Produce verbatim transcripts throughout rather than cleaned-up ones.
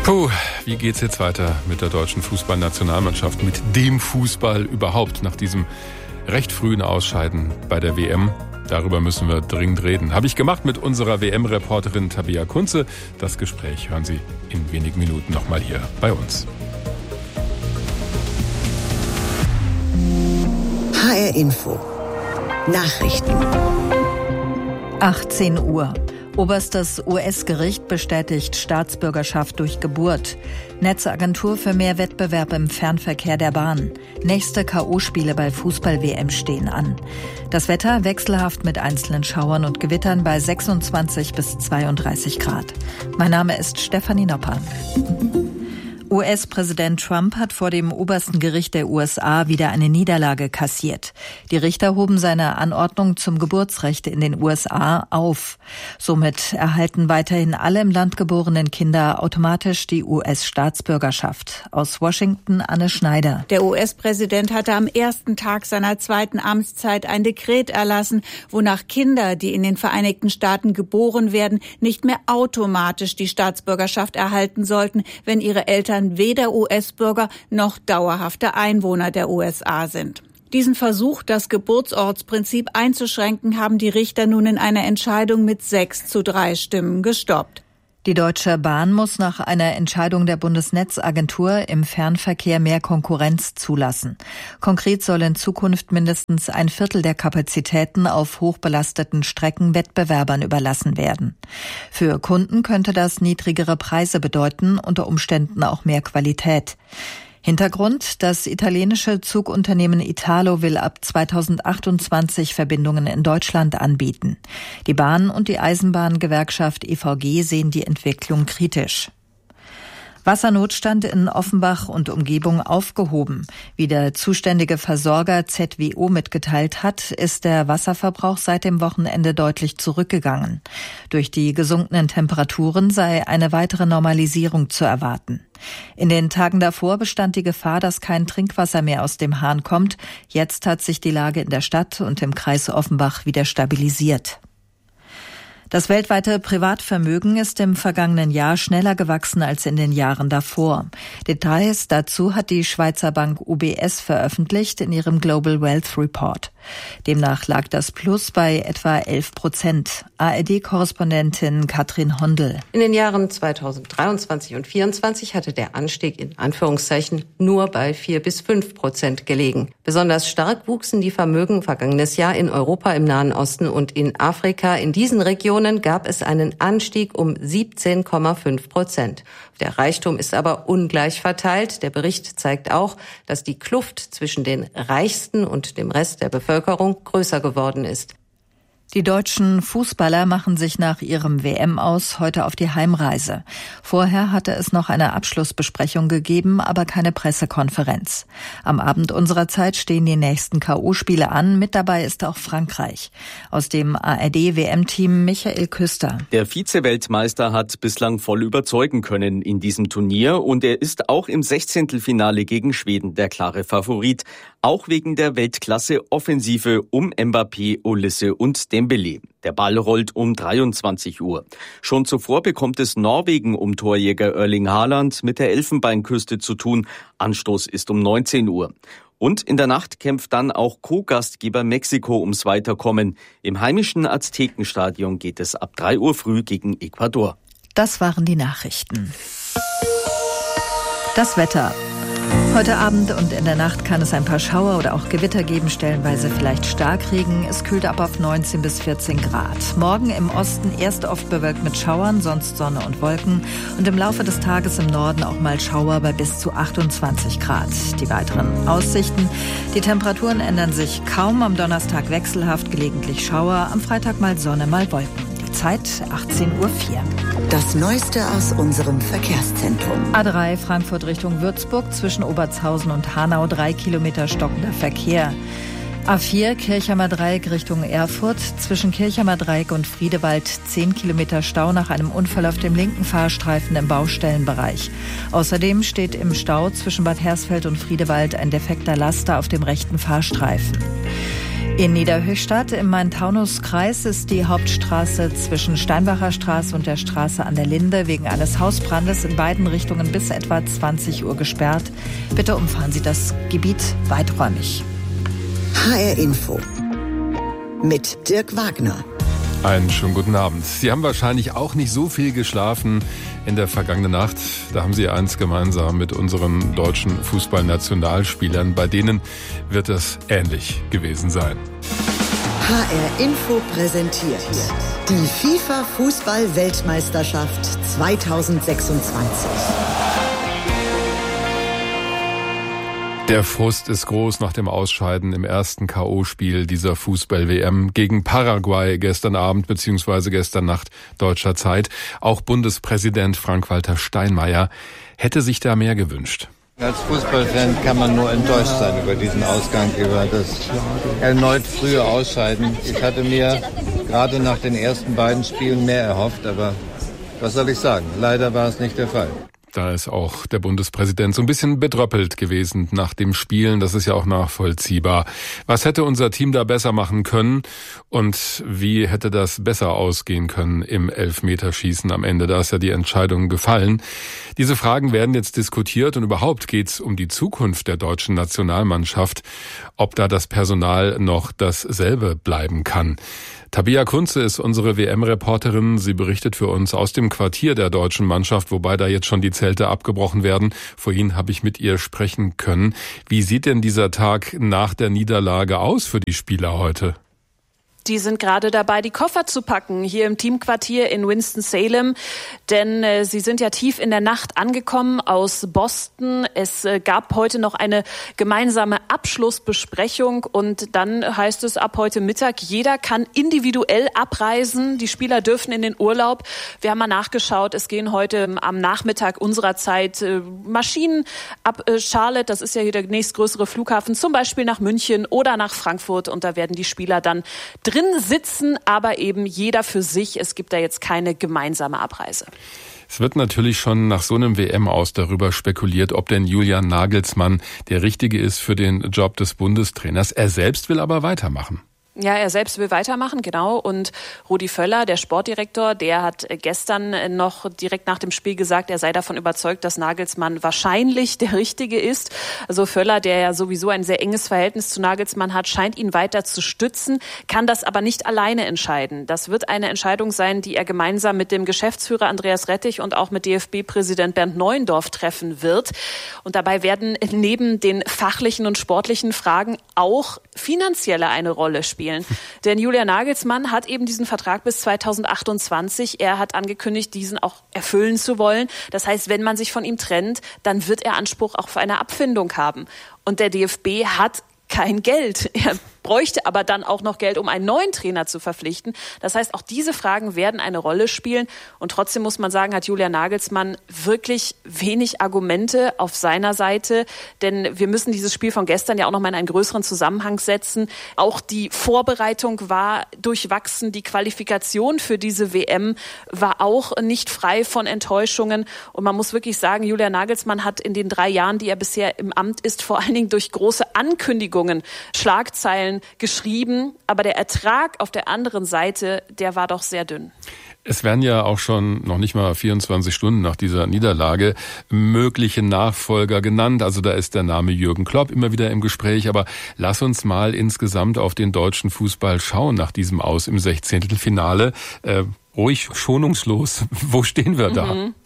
Puh, wie geht's jetzt weiter mit der deutschen Fußballnationalmannschaft, mit dem Fußball überhaupt nach diesem recht frühen Ausscheiden bei der W M? Darüber müssen wir dringend reden. Habe ich gemacht mit unserer W M-Reporterin Tabea Kunze. Das Gespräch hören Sie in wenigen Minuten nochmal hier bei uns. H R Info. Nachrichten. achtzehn Uhr. Oberstes U S-Gericht bestätigt Staatsbürgerschaft durch Geburt. Netzagentur für mehr Wettbewerb im Fernverkehr der Bahn. Nächste K O-Spiele bei Fußball-W M stehen an. Das Wetter wechselhaft mit einzelnen Schauern und Gewittern bei sechsundzwanzig bis zweiunddreißig Grad. Mein Name ist Stefanie Nopper. U S-Präsident Trump hat vor dem obersten Gericht der U S A wieder eine Niederlage kassiert. Die Richter hoben seine Anordnung zum Geburtsrecht in den U S A auf. Somit erhalten weiterhin alle im Land geborenen Kinder automatisch die U S-Staatsbürgerschaft. Aus Washington Anne Schneider. Der U S-Präsident hatte am ersten Tag seiner zweiten Amtszeit ein Dekret erlassen, wonach Kinder, die in den Vereinigten Staaten geboren werden, nicht mehr automatisch die Staatsbürgerschaft erhalten sollten, wenn ihre Eltern weder U S-Bürger noch dauerhafte Einwohner der U S A sind. Diesen Versuch, das Geburtsortsprinzip einzuschränken, haben die Richter nun in einer Entscheidung mit sechs zu drei Stimmen gestoppt. Die Deutsche Bahn muss nach einer Entscheidung der Bundesnetzagentur im Fernverkehr mehr Konkurrenz zulassen. Konkret soll in Zukunft mindestens ein Viertel der Kapazitäten auf hochbelasteten Strecken Wettbewerbern überlassen werden. Für Kunden könnte das niedrigere Preise bedeuten, unter Umständen auch mehr Qualität. Hintergrund: Das italienische Zugunternehmen Italo will ab zweitausendachtundzwanzig Verbindungen in Deutschland anbieten. Die Bahn- und die Eisenbahngewerkschaft E V G sehen die Entwicklung kritisch. Wassernotstand in Offenbach und Umgebung aufgehoben. Wie der zuständige Versorger Z W O mitgeteilt hat, ist der Wasserverbrauch seit dem Wochenende deutlich zurückgegangen. Durch die gesunkenen Temperaturen sei eine weitere Normalisierung zu erwarten. In den Tagen davor bestand die Gefahr, dass kein Trinkwasser mehr aus dem Hahn kommt. Jetzt hat sich die Lage in der Stadt und im Kreis Offenbach wieder stabilisiert. Das weltweite Privatvermögen ist im vergangenen Jahr schneller gewachsen als in den Jahren davor. Details dazu hat die Schweizer Bank U B S veröffentlicht in ihrem Global Wealth Report. Demnach lag das Plus bei etwa elf Prozent. A R D-Korrespondentin Katrin Hondel. In den Jahren zweitausenddreiundzwanzig und vierundzwanzig hatte der Anstieg in Anführungszeichen nur bei vier bis fünf Prozent gelegen. Besonders stark wuchsen die Vermögen vergangenes Jahr in Europa, im Nahen Osten und in Afrika. In diesen Regionen gab es einen Anstieg um siebzehn Komma fünf Prozent. Der Reichtum ist aber ungleich verteilt. Der Bericht zeigt auch, dass die Kluft zwischen den Reichsten und dem Rest der Bevölkerung größer geworden ist. Die deutschen Fußballer machen sich nach ihrem W M-Aus heute auf die Heimreise. Vorher hatte es noch eine Abschlussbesprechung gegeben, aber keine Pressekonferenz. Am Abend unserer Zeit stehen die nächsten K O-Spiele an. Mit dabei ist auch Frankreich. Aus dem A R D-W M-Team Michael Küster. Der Vize-Weltmeister hat bislang voll überzeugen können in diesem Turnier und er ist auch im Sechzehntelfinale gegen Schweden der klare Favorit. Auch wegen der Weltklasse-Offensive um Mbappé, Olise und Dembélé. Der Ball rollt um dreiundzwanzig Uhr. Schon zuvor bekommt es Norwegen um Torjäger Erling Haaland mit der Elfenbeinküste zu tun. Anstoß ist um neunzehn Uhr. Und in der Nacht kämpft dann auch Co-Gastgeber Mexiko ums Weiterkommen. Im heimischen Aztekenstadion geht es ab drei Uhr früh gegen Ecuador. Das waren die Nachrichten. Das Wetter. Heute Abend und in der Nacht kann es ein paar Schauer oder auch Gewitter geben, stellenweise vielleicht Starkregen. Es kühlt ab auf neunzehn bis vierzehn Grad. Morgen im Osten erst oft bewölkt mit Schauern, sonst Sonne und Wolken. Und im Laufe des Tages im Norden auch mal Schauer bei bis zu achtundzwanzig Grad. Die weiteren Aussichten: Die Temperaturen ändern sich kaum. Am Donnerstag wechselhaft, gelegentlich Schauer. Am Freitag mal Sonne, mal Wolken. Zeit achtzehn Uhr vier. Das Neueste aus unserem Verkehrszentrum. A drei Frankfurt Richtung Würzburg, zwischen Obertshausen und Hanau drei Kilometer stockender Verkehr. A vier Kirchheimer Dreieck Richtung Erfurt, zwischen Kirchheimer Dreieck und Friedewald zehn Kilometer Stau nach einem Unfall auf dem linken Fahrstreifen im Baustellenbereich. Außerdem steht im Stau zwischen Bad Hersfeld und Friedewald ein defekter Laster auf dem rechten Fahrstreifen. In Niederhöchstadt im Main-Taunus-Kreis ist die Hauptstraße zwischen Steinbacher Straße und der Straße an der Linde wegen eines Hausbrandes in beiden Richtungen bis etwa zwanzig Uhr gesperrt. Bitte umfahren Sie das Gebiet weiträumig. H R Info mit Dirk Wagner. Einen schönen guten Abend. Sie haben wahrscheinlich auch nicht so viel geschlafen in der vergangenen Nacht. Da haben Sie eins gemeinsam mit unseren deutschen Fußballnationalspielern. Bei denen wird es ähnlich gewesen sein. H R Info präsentiert die FIFA-Fußball-Weltmeisterschaft zweitausendsechsundzwanzig. Der Frust ist groß nach dem Ausscheiden im ersten K O-Spiel dieser Fußball-W M gegen Paraguay gestern Abend bzw. gestern Nacht deutscher Zeit. Auch Bundespräsident Frank-Walter Steinmeier hätte sich da mehr gewünscht. Als Fußballfan kann man nur enttäuscht sein über diesen Ausgang, über das erneut frühe Ausscheiden. Ich hatte mir gerade nach den ersten beiden Spielen mehr erhofft, aber was soll ich sagen? Leider war es nicht der Fall. Da ist auch der Bundespräsident so ein bisschen bedröppelt gewesen nach dem Spielen. Das ist ja auch nachvollziehbar. Was hätte unser Team da besser machen können und wie hätte das besser ausgehen können im Elfmeterschießen am Ende? Da ist ja die Entscheidung gefallen. Diese Fragen werden jetzt diskutiert und überhaupt geht es um die Zukunft der deutschen Nationalmannschaft, ob da das Personal noch dasselbe bleiben kann. Tabea Kunze ist unsere W M-Reporterin. Sie berichtet für uns aus dem Quartier der deutschen Mannschaft, wobei da jetzt schon die Zelte abgebrochen werden. Vorhin habe ich mit ihr sprechen können. Wie sieht denn dieser Tag nach der Niederlage aus für die Spieler heute? Die sind gerade dabei, die Koffer zu packen, hier im Teamquartier in Winston-Salem. Denn äh, sie sind ja tief in der Nacht angekommen aus Boston. Es äh, gab heute noch eine gemeinsame Abschlussbesprechung. Und dann heißt es ab heute Mittag, jeder kann individuell abreisen. Die Spieler dürfen in den Urlaub. Wir haben mal nachgeschaut, es gehen heute am Nachmittag unserer Zeit äh, Maschinen ab äh, Charlotte. Das ist ja hier der nächstgrößere Flughafen, zum Beispiel nach München oder nach Frankfurt. Und da werden die Spieler dann drin sitzen, aber eben jeder für sich. Es gibt da jetzt keine gemeinsame Abreise. Es wird natürlich schon nach so einem W M-Aus darüber spekuliert, ob denn Julian Nagelsmann der Richtige ist für den Job des Bundestrainers. Er selbst will aber weitermachen. Ja, er selbst will weitermachen, genau. Und Rudi Völler, der Sportdirektor, der hat gestern noch direkt nach dem Spiel gesagt, er sei davon überzeugt, dass Nagelsmann wahrscheinlich der Richtige ist. Also Völler, der ja sowieso ein sehr enges Verhältnis zu Nagelsmann hat, scheint ihn weiter zu stützen, kann das aber nicht alleine entscheiden. Das wird eine Entscheidung sein, die er gemeinsam mit dem Geschäftsführer Andreas Rettich und auch mit D F B-Präsident Bernd Neuendorf treffen wird. Und dabei werden neben den fachlichen und sportlichen Fragen auch finanzielle eine Rolle spielen. Denn Julian Nagelsmann hat eben diesen Vertrag bis zweitausendachtundzwanzig. Er hat angekündigt, diesen auch erfüllen zu wollen. Das heißt, wenn man sich von ihm trennt, dann wird er Anspruch auf eine Abfindung haben. Und der D F B hat kein Geld. Er bräuchte aber dann auch noch Geld, um einen neuen Trainer zu verpflichten. Das heißt, auch diese Fragen werden eine Rolle spielen. Und trotzdem muss man sagen, hat Julian Nagelsmann wirklich wenig Argumente auf seiner Seite. Denn wir müssen dieses Spiel von gestern ja auch noch mal in einen größeren Zusammenhang setzen. Auch die Vorbereitung war durchwachsen. Die Qualifikation für diese W M war auch nicht frei von Enttäuschungen. Und man muss wirklich sagen, Julian Nagelsmann hat in den drei Jahren, die er bisher im Amt ist, vor allen Dingen durch große Ankündigungen, Schlagzeilen geschrieben, aber der Ertrag auf der anderen Seite, der war doch sehr dünn. Es werden ja auch schon noch nicht mal vierundzwanzig Stunden nach dieser Niederlage mögliche Nachfolger genannt. Also da ist der Name Jürgen Klopp immer wieder im Gespräch. Aber lass uns mal insgesamt auf den deutschen Fußball schauen nach diesem Aus im Sechzehntelfinale. Äh, ruhig, schonungslos. Wo stehen wir da? Mhm.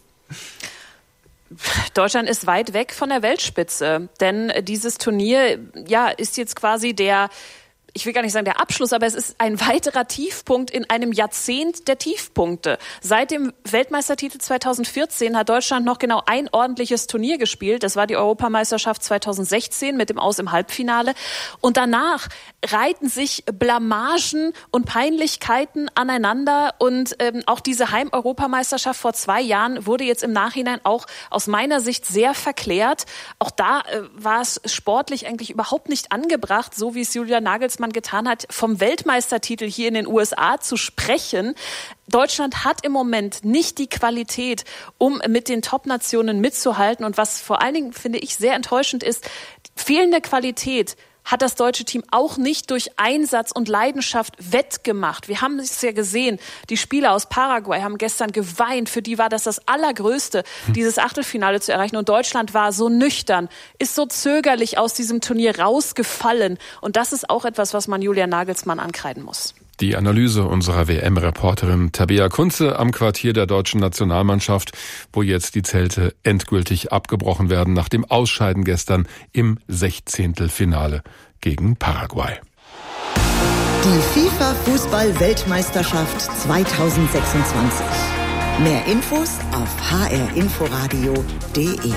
Deutschland ist weit weg von der Weltspitze, denn dieses Turnier, ja, ist jetzt quasi der, ich will gar nicht sagen der Abschluss, aber es ist ein weiterer Tiefpunkt in einem Jahrzehnt der Tiefpunkte. Seit dem Weltmeistertitel zweitausendvierzehn hat Deutschland noch genau ein ordentliches Turnier gespielt. Das war die Europameisterschaft zweitausendsechzehn mit dem Aus im Halbfinale. Und danach reihten sich Blamagen und Peinlichkeiten aneinander. Und ähm, auch diese Heim-Europameisterschaft vor zwei Jahren wurde jetzt im Nachhinein auch aus meiner Sicht sehr verklärt. Auch da äh, war es sportlich eigentlich überhaupt nicht angebracht, so wie es Julian Nagelsmann getan hat, vom Weltmeistertitel hier in den U S A zu sprechen. Deutschland hat im Moment nicht die Qualität, um mit den Top-Nationen mitzuhalten. Und was vor allen Dingen, finde ich, sehr enttäuschend ist, fehlende Qualität hat das deutsche Team auch nicht durch Einsatz und Leidenschaft wettgemacht. Wir haben es ja gesehen, die Spieler aus Paraguay haben gestern geweint. Für die war das das Allergrößte, dieses Achtelfinale zu erreichen. Und Deutschland war so nüchtern, ist so zögerlich aus diesem Turnier rausgefallen. Und das ist auch etwas, was man Julian Nagelsmann ankreiden muss. Die Analyse unserer W M-Reporterin Tabea Kunze am Quartier der deutschen Nationalmannschaft, wo jetzt die Zelte endgültig abgebrochen werden nach dem Ausscheiden gestern im Sechzehntelfinale gegen Paraguay. Die FIFA-Fußball-Weltmeisterschaft zweitausendsechsundzwanzig. Mehr Infos auf h r inforadio punkt d e.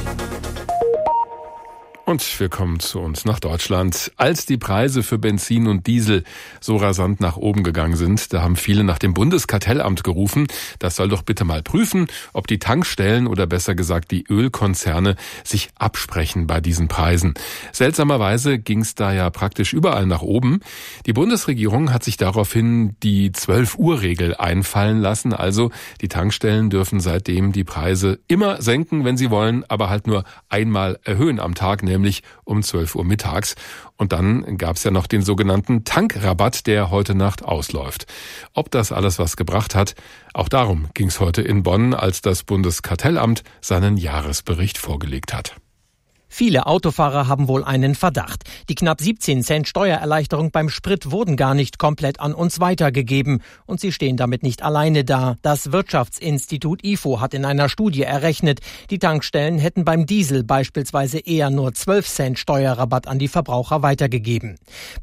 Und wir kommen zu uns nach Deutschland. Als die Preise für Benzin und Diesel so rasant nach oben gegangen sind, da haben viele nach dem Bundeskartellamt gerufen. Das soll doch bitte mal prüfen, ob die Tankstellen oder besser gesagt die Ölkonzerne sich absprechen bei diesen Preisen. Seltsamerweise ging es da ja praktisch überall nach oben. Die Bundesregierung hat sich daraufhin die zwölf-Uhr-Regel einfallen lassen. Also die Tankstellen dürfen seitdem die Preise immer senken, wenn sie wollen, aber halt nur einmal erhöhen am Tag, nämlich um zwölf Uhr mittags. Und dann gab es ja noch den sogenannten Tankrabatt, der heute Nacht ausläuft. Ob das alles was gebracht hat, auch darum ging es heute in Bonn, als das Bundeskartellamt seinen Jahresbericht vorgelegt hat. Viele Autofahrer haben wohl einen Verdacht. Die knapp siebzehn Cent Steuererleichterung beim Sprit wurden gar nicht komplett an uns weitergegeben. Und sie stehen damit nicht alleine da. Das Wirtschaftsinstitut I F O hat in einer Studie errechnet, die Tankstellen hätten beim Diesel beispielsweise eher nur zwölf Cent Steuerrabatt an die Verbraucher weitergegeben.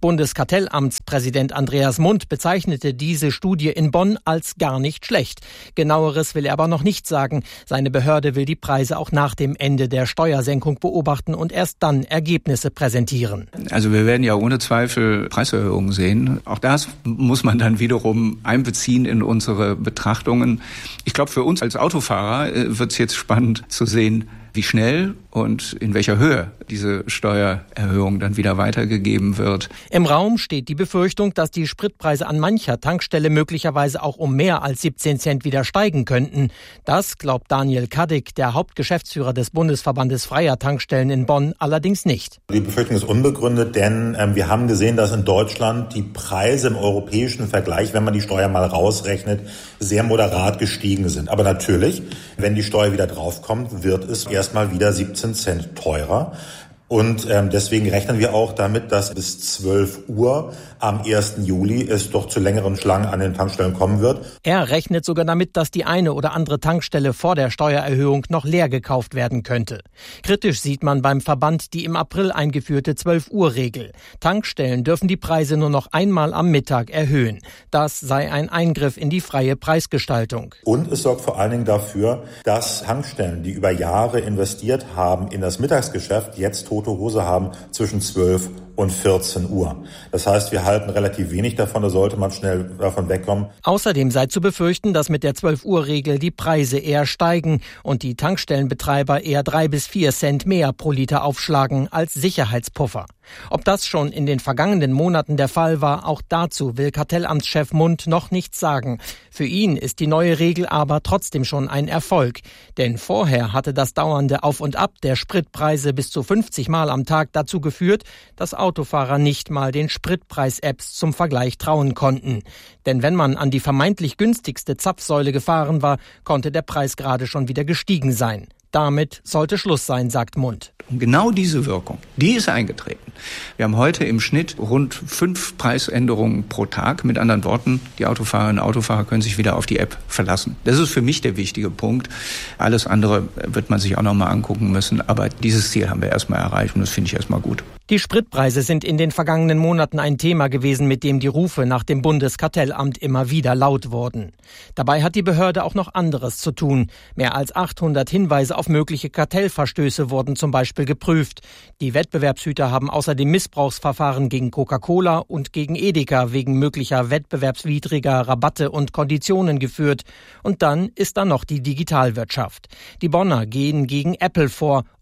Bundeskartellamtspräsident Andreas Mundt bezeichnete diese Studie in Bonn als gar nicht schlecht. Genaueres will er aber noch nicht sagen. Seine Behörde will die Preise auch nach dem Ende der Steuersenkung beobachten und erst dann Ergebnisse präsentieren. Also wir werden ja ohne Zweifel Preiserhöhungen sehen. Auch das muss man dann wiederum einbeziehen in unsere Betrachtungen. Ich glaube, für uns als Autofahrer wird es jetzt spannend zu sehen, wie schnell und in welcher Höhe diese Steuererhöhung dann wieder weitergegeben wird. Im Raum steht die Befürchtung, dass die Spritpreise an mancher Tankstelle möglicherweise auch um mehr als siebzehn Cent wieder steigen könnten. Das glaubt Daniel Kaddick, der Hauptgeschäftsführer des Bundesverbandes freier Tankstellen in Bonn, allerdings nicht. Die Befürchtung ist unbegründet, denn ähm, wir haben gesehen, dass in Deutschland die Preise im europäischen Vergleich, wenn man die Steuer mal rausrechnet, sehr moderat gestiegen sind. Aber natürlich, wenn die Steuer wieder draufkommt, wird es erstmal wieder siebzehn Cent teurer. Und ähm, deswegen rechnen wir auch damit, dass bis zwölf Uhr am ersten Juli es doch zu längeren Schlangen an den Tankstellen kommen wird. Er rechnet sogar damit, dass die eine oder andere Tankstelle vor der Steuererhöhung noch leer gekauft werden könnte. Kritisch sieht man beim Verband die im April eingeführte zwölf-Uhr-Regel. Tankstellen dürfen die Preise nur noch einmal am Mittag erhöhen. Das sei ein Eingriff in die freie Preisgestaltung. Und es sorgt vor allen Dingen dafür, dass Tankstellen, die über Jahre investiert haben in das Mittagsgeschäft, jetzt tote Hose haben zwischen zwölf und vierzehn Uhr. Das heißt, wir halten relativ wenig davon, da sollte man schnell davon wegkommen. Außerdem sei zu befürchten, dass mit der zwölf-Uhr-Regel die Preise eher steigen und die Tankstellenbetreiber eher drei bis vier Cent mehr pro Liter aufschlagen als Sicherheitspuffer. Ob das schon in den vergangenen Monaten der Fall war, auch dazu will Kartellamtschef Mundt noch nichts sagen. Für ihn ist die neue Regel aber trotzdem schon ein Erfolg. Denn vorher hatte das dauernde Auf und Ab der Spritpreise bis zu fünfzig Mal am Tag dazu geführt, dass Autofahrer nicht mal den Spritpreis-Apps zum Vergleich trauen konnten. Denn wenn man an die vermeintlich günstigste Zapfsäule gefahren war, konnte der Preis gerade schon wieder gestiegen sein. Damit sollte Schluss sein, sagt Mundt. Und genau diese Wirkung, die ist eingetreten. Wir haben heute im Schnitt rund fünf Preisänderungen pro Tag. Mit anderen Worten, die Autofahrerinnen und Autofahrer können sich wieder auf die App verlassen. Das ist für mich der wichtige Punkt. Alles andere wird man sich auch noch mal angucken müssen. Aber dieses Ziel haben wir erstmal erreicht und das finde ich erstmal gut. Die Spritpreise sind in den vergangenen Monaten ein Thema gewesen, mit dem die Rufe nach dem Bundeskartellamt immer wieder laut wurden. Dabei hat die Behörde auch noch anderes zu tun. Mehr als achthundert Hinweise auf mögliche Kartellverstöße wurden zum Beispiel geprüft. Die Wettbewerbshüter haben außerdem Missbrauchsverfahren gegen Coca-Cola und gegen Edeka wegen möglicher wettbewerbswidriger Rabatte und Konditionen geführt. Und dann ist da noch die Digitalwirtschaft. Die Bonner gehen gegen Apple vor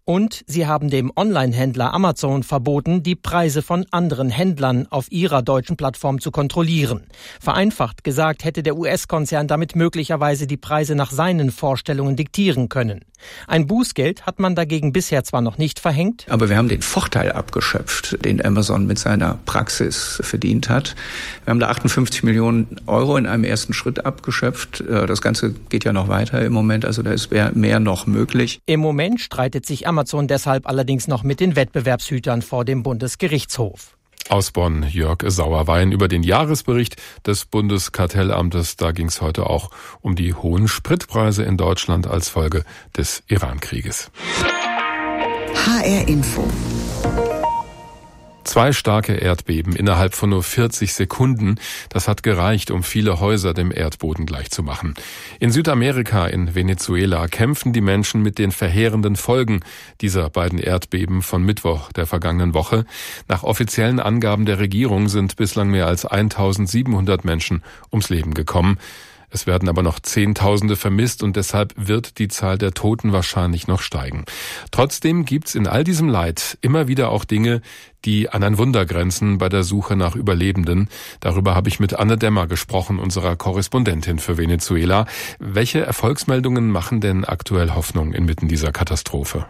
Und sie haben dem Online-Händler Amazon verboten, die Preise von anderen Händlern auf ihrer deutschen Plattform zu kontrollieren. Vereinfacht gesagt hätte der U S-Konzern damit möglicherweise die Preise nach seinen Vorstellungen diktieren können. Ein Bußgeld hat man dagegen bisher zwar noch nicht verhängt. Aber wir haben den Vorteil abgeschöpft, den Amazon mit seiner Praxis verdient hat. Wir haben da achtundfünfzig Millionen Euro in einem ersten Schritt abgeschöpft. Das Ganze geht ja noch weiter im Moment, also da ist mehr, mehr noch möglich. Im Moment streitet sich Amazon deshalb allerdings noch mit den Wettbewerbshütern vor dem Bundesgerichtshof. Aus Bonn Jörg Sauerwein über den Jahresbericht des Bundeskartellamtes. Da ging es heute auch um die hohen Spritpreise in Deutschland als Folge des Iran-Krieges. H R Info. Zwei starke Erdbeben innerhalb von nur vierzig Sekunden, das hat gereicht, um viele Häuser dem Erdboden gleichzumachen. In Südamerika, in Venezuela, kämpfen die Menschen mit den verheerenden Folgen dieser beiden Erdbeben von Mittwoch der vergangenen Woche. Nach offiziellen Angaben der Regierung sind bislang mehr als eintausendsiebenhundert Menschen ums Leben gekommen. Es werden aber noch Zehntausende vermisst und deshalb wird die Zahl der Toten wahrscheinlich noch steigen. Trotzdem gibt's in all diesem Leid immer wieder auch Dinge, die an ein Wunder grenzen bei der Suche nach Überlebenden. Darüber habe ich mit Anne Dämmer gesprochen, unserer Korrespondentin für Venezuela. Welche Erfolgsmeldungen machen denn aktuell Hoffnung inmitten dieser Katastrophe?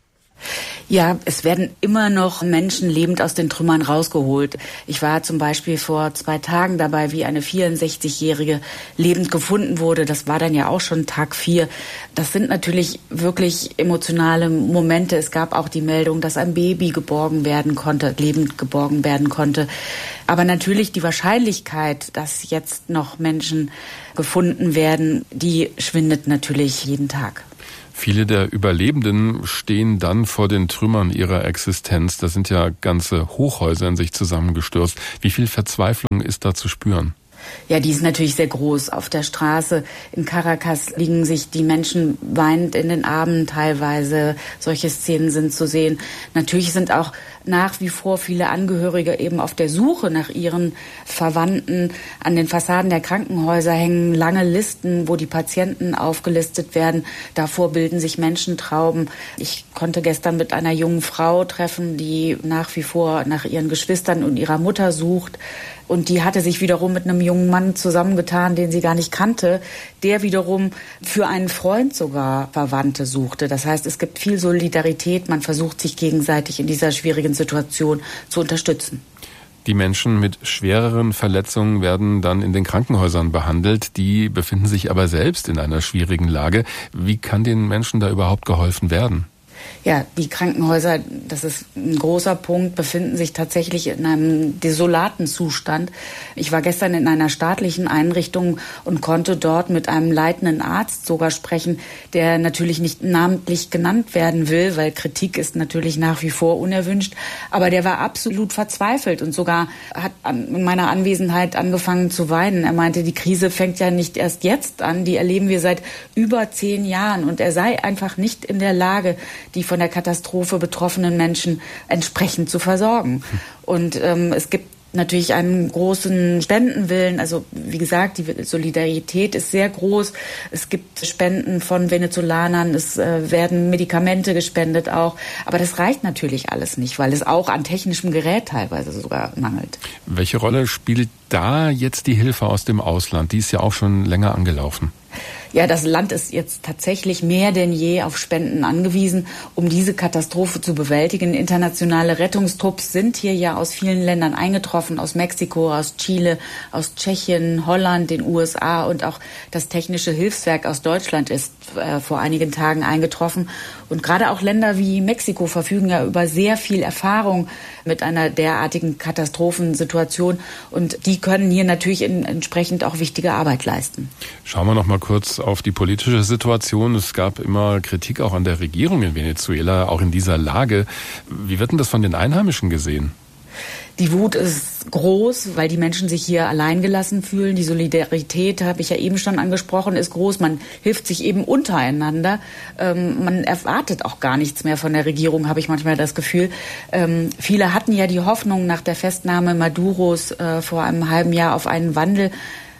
Ja, es werden immer noch Menschen lebend aus den Trümmern rausgeholt. Ich war zum Beispiel vor zwei Tagen dabei, wie eine vierundsechzigjährige lebend gefunden wurde. Das war dann ja auch schon Tag vier. Das sind natürlich wirklich emotionale Momente. Es gab auch die Meldung, dass ein Baby geborgen werden konnte, lebend geborgen werden konnte. Aber natürlich die Wahrscheinlichkeit, dass jetzt noch Menschen gefunden werden, die schwindet natürlich jeden Tag. Viele der Überlebenden stehen dann vor den Trümmern ihrer Existenz. Da sind ja ganze Hochhäuser in sich zusammengestürzt. Wie viel Verzweiflung ist da zu spüren? Ja, die ist natürlich sehr groß. Auf der Straße in Caracas liegen sich die Menschen weinend in den Armen teilweise. Solche Szenen sind zu sehen. Natürlich sind auch nach wie vor viele Angehörige eben auf der Suche nach ihren Verwandten. An den Fassaden der Krankenhäuser hängen lange Listen, wo die Patienten aufgelistet werden. Davor bilden sich Menschentrauben. Ich konnte gestern mit einer jungen Frau treffen, die nach wie vor nach ihren Geschwistern und ihrer Mutter sucht. Und die hatte sich wiederum mit einem jungen Mann zusammengetan, den sie gar nicht kannte, der wiederum für einen Freund sogar Verwandte suchte. Das heißt, es gibt viel Solidarität. Man versucht sich gegenseitig in dieser schwierigen Situation zu unterstützen. Die Menschen mit schwereren Verletzungen werden dann in den Krankenhäusern behandelt. Die befinden sich aber selbst in einer schwierigen Lage. Wie kann den Menschen da überhaupt geholfen werden? Ja, die Krankenhäuser, das ist ein großer Punkt, befinden sich tatsächlich in einem desolaten Zustand. Ich war gestern in einer staatlichen Einrichtung und konnte dort mit einem leitenden Arzt sogar sprechen, der natürlich nicht namentlich genannt werden will, weil Kritik ist natürlich nach wie vor unerwünscht. Aber der war absolut verzweifelt und sogar hat in meiner Anwesenheit angefangen zu weinen. Er meinte, die Krise fängt ja nicht erst jetzt an, die erleben wir seit über zehn Jahren. Und er sei einfach nicht in der Lage, die von der Katastrophe betroffenen Menschen entsprechend zu versorgen. Und ähm, es gibt natürlich einen großen Spendenwillen. Also wie gesagt, die Solidarität ist sehr groß. Es gibt Spenden von Venezolanern, es äh, werden Medikamente gespendet auch. Aber das reicht natürlich alles nicht, weil es auch an technischem Gerät teilweise sogar mangelt. Welche Rolle spielt da jetzt die Hilfe aus dem Ausland? Die ist ja auch schon länger angelaufen. Ja, das Land ist jetzt tatsächlich mehr denn je auf Spenden angewiesen, um diese Katastrophe zu bewältigen. Internationale Rettungstrupps sind hier ja aus vielen Ländern eingetroffen, aus Mexiko, aus Chile, aus Tschechien, Holland, den U S A und auch das Technische Hilfswerk aus Deutschland ist äh, vor einigen Tagen eingetroffen. Und gerade auch Länder wie Mexiko verfügen ja über sehr viel Erfahrung mit einer derartigen Katastrophensituation und die können hier natürlich in, entsprechend auch wichtige Arbeit leisten. Schauen wir noch mal kurz auf die politische Situation. Es gab immer Kritik auch an der Regierung in Venezuela, auch in dieser Lage. Wie wird denn das von den Einheimischen gesehen? Die Wut ist groß, weil die Menschen sich hier alleingelassen fühlen. Die Solidarität, habe ich ja eben schon angesprochen, ist groß. Man hilft sich eben untereinander. Ähm, man erwartet auch gar nichts mehr von der Regierung, habe ich manchmal das Gefühl. Ähm, viele hatten ja die Hoffnung nach der Festnahme Maduros äh, vor einem halben Jahr auf einen Wandel.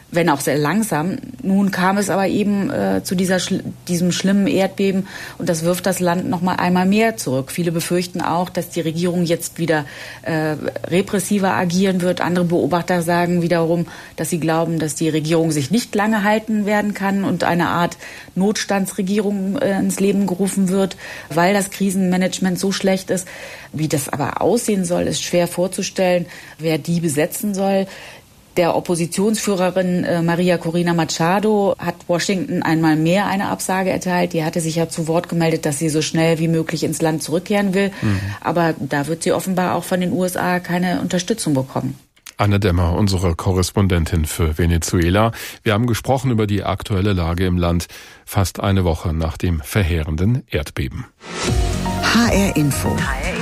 wenn auch sehr langsam. Nun kam es aber eben äh, zu dieser diesem schlimmen Erdbeben und das wirft das Land noch mal einmal mehr zurück. Viele befürchten auch, dass die Regierung jetzt wieder äh, repressiver agieren wird. Andere Beobachter sagen wiederum, dass sie glauben, dass die Regierung sich nicht lange halten werden kann und eine Art Notstandsregierung äh, ins Leben gerufen wird, weil das Krisenmanagement so schlecht ist. Wie das aber aussehen soll, ist schwer vorzustellen, wer die besetzen soll. Der Oppositionsführerin äh, Maria Corina Machado hat Washington einmal mehr eine Absage erteilt. Die hatte sich ja zu Wort gemeldet, dass sie so schnell wie möglich ins Land zurückkehren will. Mhm. Aber da wird sie offenbar auch von den U S A keine Unterstützung bekommen. Anne Dämmer, unsere Korrespondentin für Venezuela. Wir haben gesprochen über die aktuelle Lage im Land, fast eine Woche nach dem verheerenden Erdbeben. H R Info.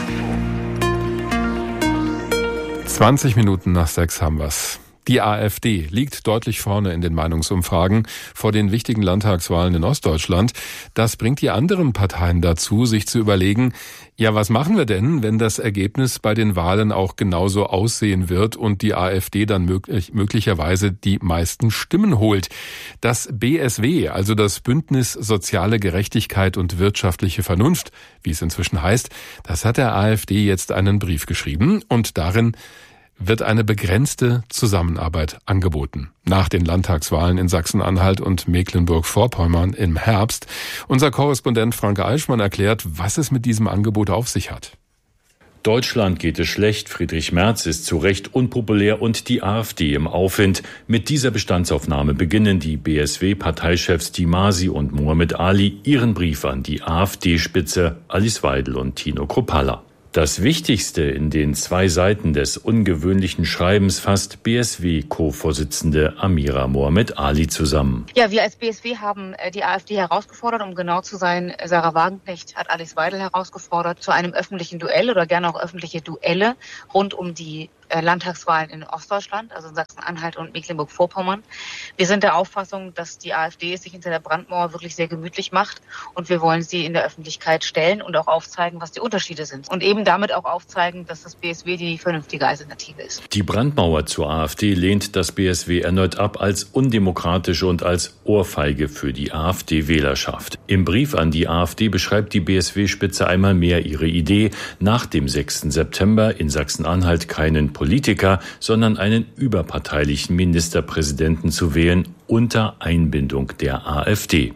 zwanzig Minuten nach sechs haben wir's. Die AfD liegt deutlich vorne in den Meinungsumfragen vor den wichtigen Landtagswahlen in Ostdeutschland. Das bringt die anderen Parteien dazu, sich zu überlegen, ja, was machen wir denn, wenn das Ergebnis bei den Wahlen auch genauso aussehen wird und die AfD dann möglich, möglicherweise die meisten Stimmen holt? Das B S W, also das Bündnis Soziale Gerechtigkeit und Wirtschaftliche Vernunft, wie es inzwischen heißt, das hat der AfD jetzt einen Brief geschrieben und darin wird eine begrenzte Zusammenarbeit angeboten. Nach den Landtagswahlen in Sachsen-Anhalt und Mecklenburg-Vorpommern im Herbst. Unser Korrespondent Frank Eichmann erklärt, was es mit diesem Angebot auf sich hat. Deutschland geht es schlecht, Friedrich Merz ist zu Recht unpopulär und die AfD im Aufwind. Mit dieser Bestandsaufnahme beginnen die B S W-Parteichefs Dimasi und Mohammed Ali ihren Brief an die AfD-Spitze Alice Weidel und Tino Kruppalla. Das Wichtigste in den zwei Seiten des ungewöhnlichen Schreibens fasst B S W-Co-Vorsitzende Amira Mohammed Ali zusammen. Ja, wir als B S W haben die AfD herausgefordert, um genau zu sein. Sarah Wagenknecht hat Alice Weidel herausgefordert zu einem öffentlichen Duell oder gerne auch öffentliche Duelle rund um die Landtagswahlen in Ostdeutschland, also in Sachsen-Anhalt und Mecklenburg-Vorpommern. Wir sind der Auffassung, dass die AfD es sich hinter der Brandmauer wirklich sehr gemütlich macht und wir wollen sie in der Öffentlichkeit stellen und auch aufzeigen, was die Unterschiede sind. Und eben damit auch aufzeigen, dass das B S W die vernünftige Alternative ist. Die Brandmauer zur AfD lehnt das B S W erneut ab als undemokratisch und als Ohrfeige für die AfD-Wählerschaft. Im Brief an die AfD beschreibt die B S W-Spitze einmal mehr ihre Idee, nach dem sechsten September in Sachsen-Anhalt keinen Politiker, sondern einen überparteilichen Ministerpräsidenten zu wählen unter Einbindung der AfD.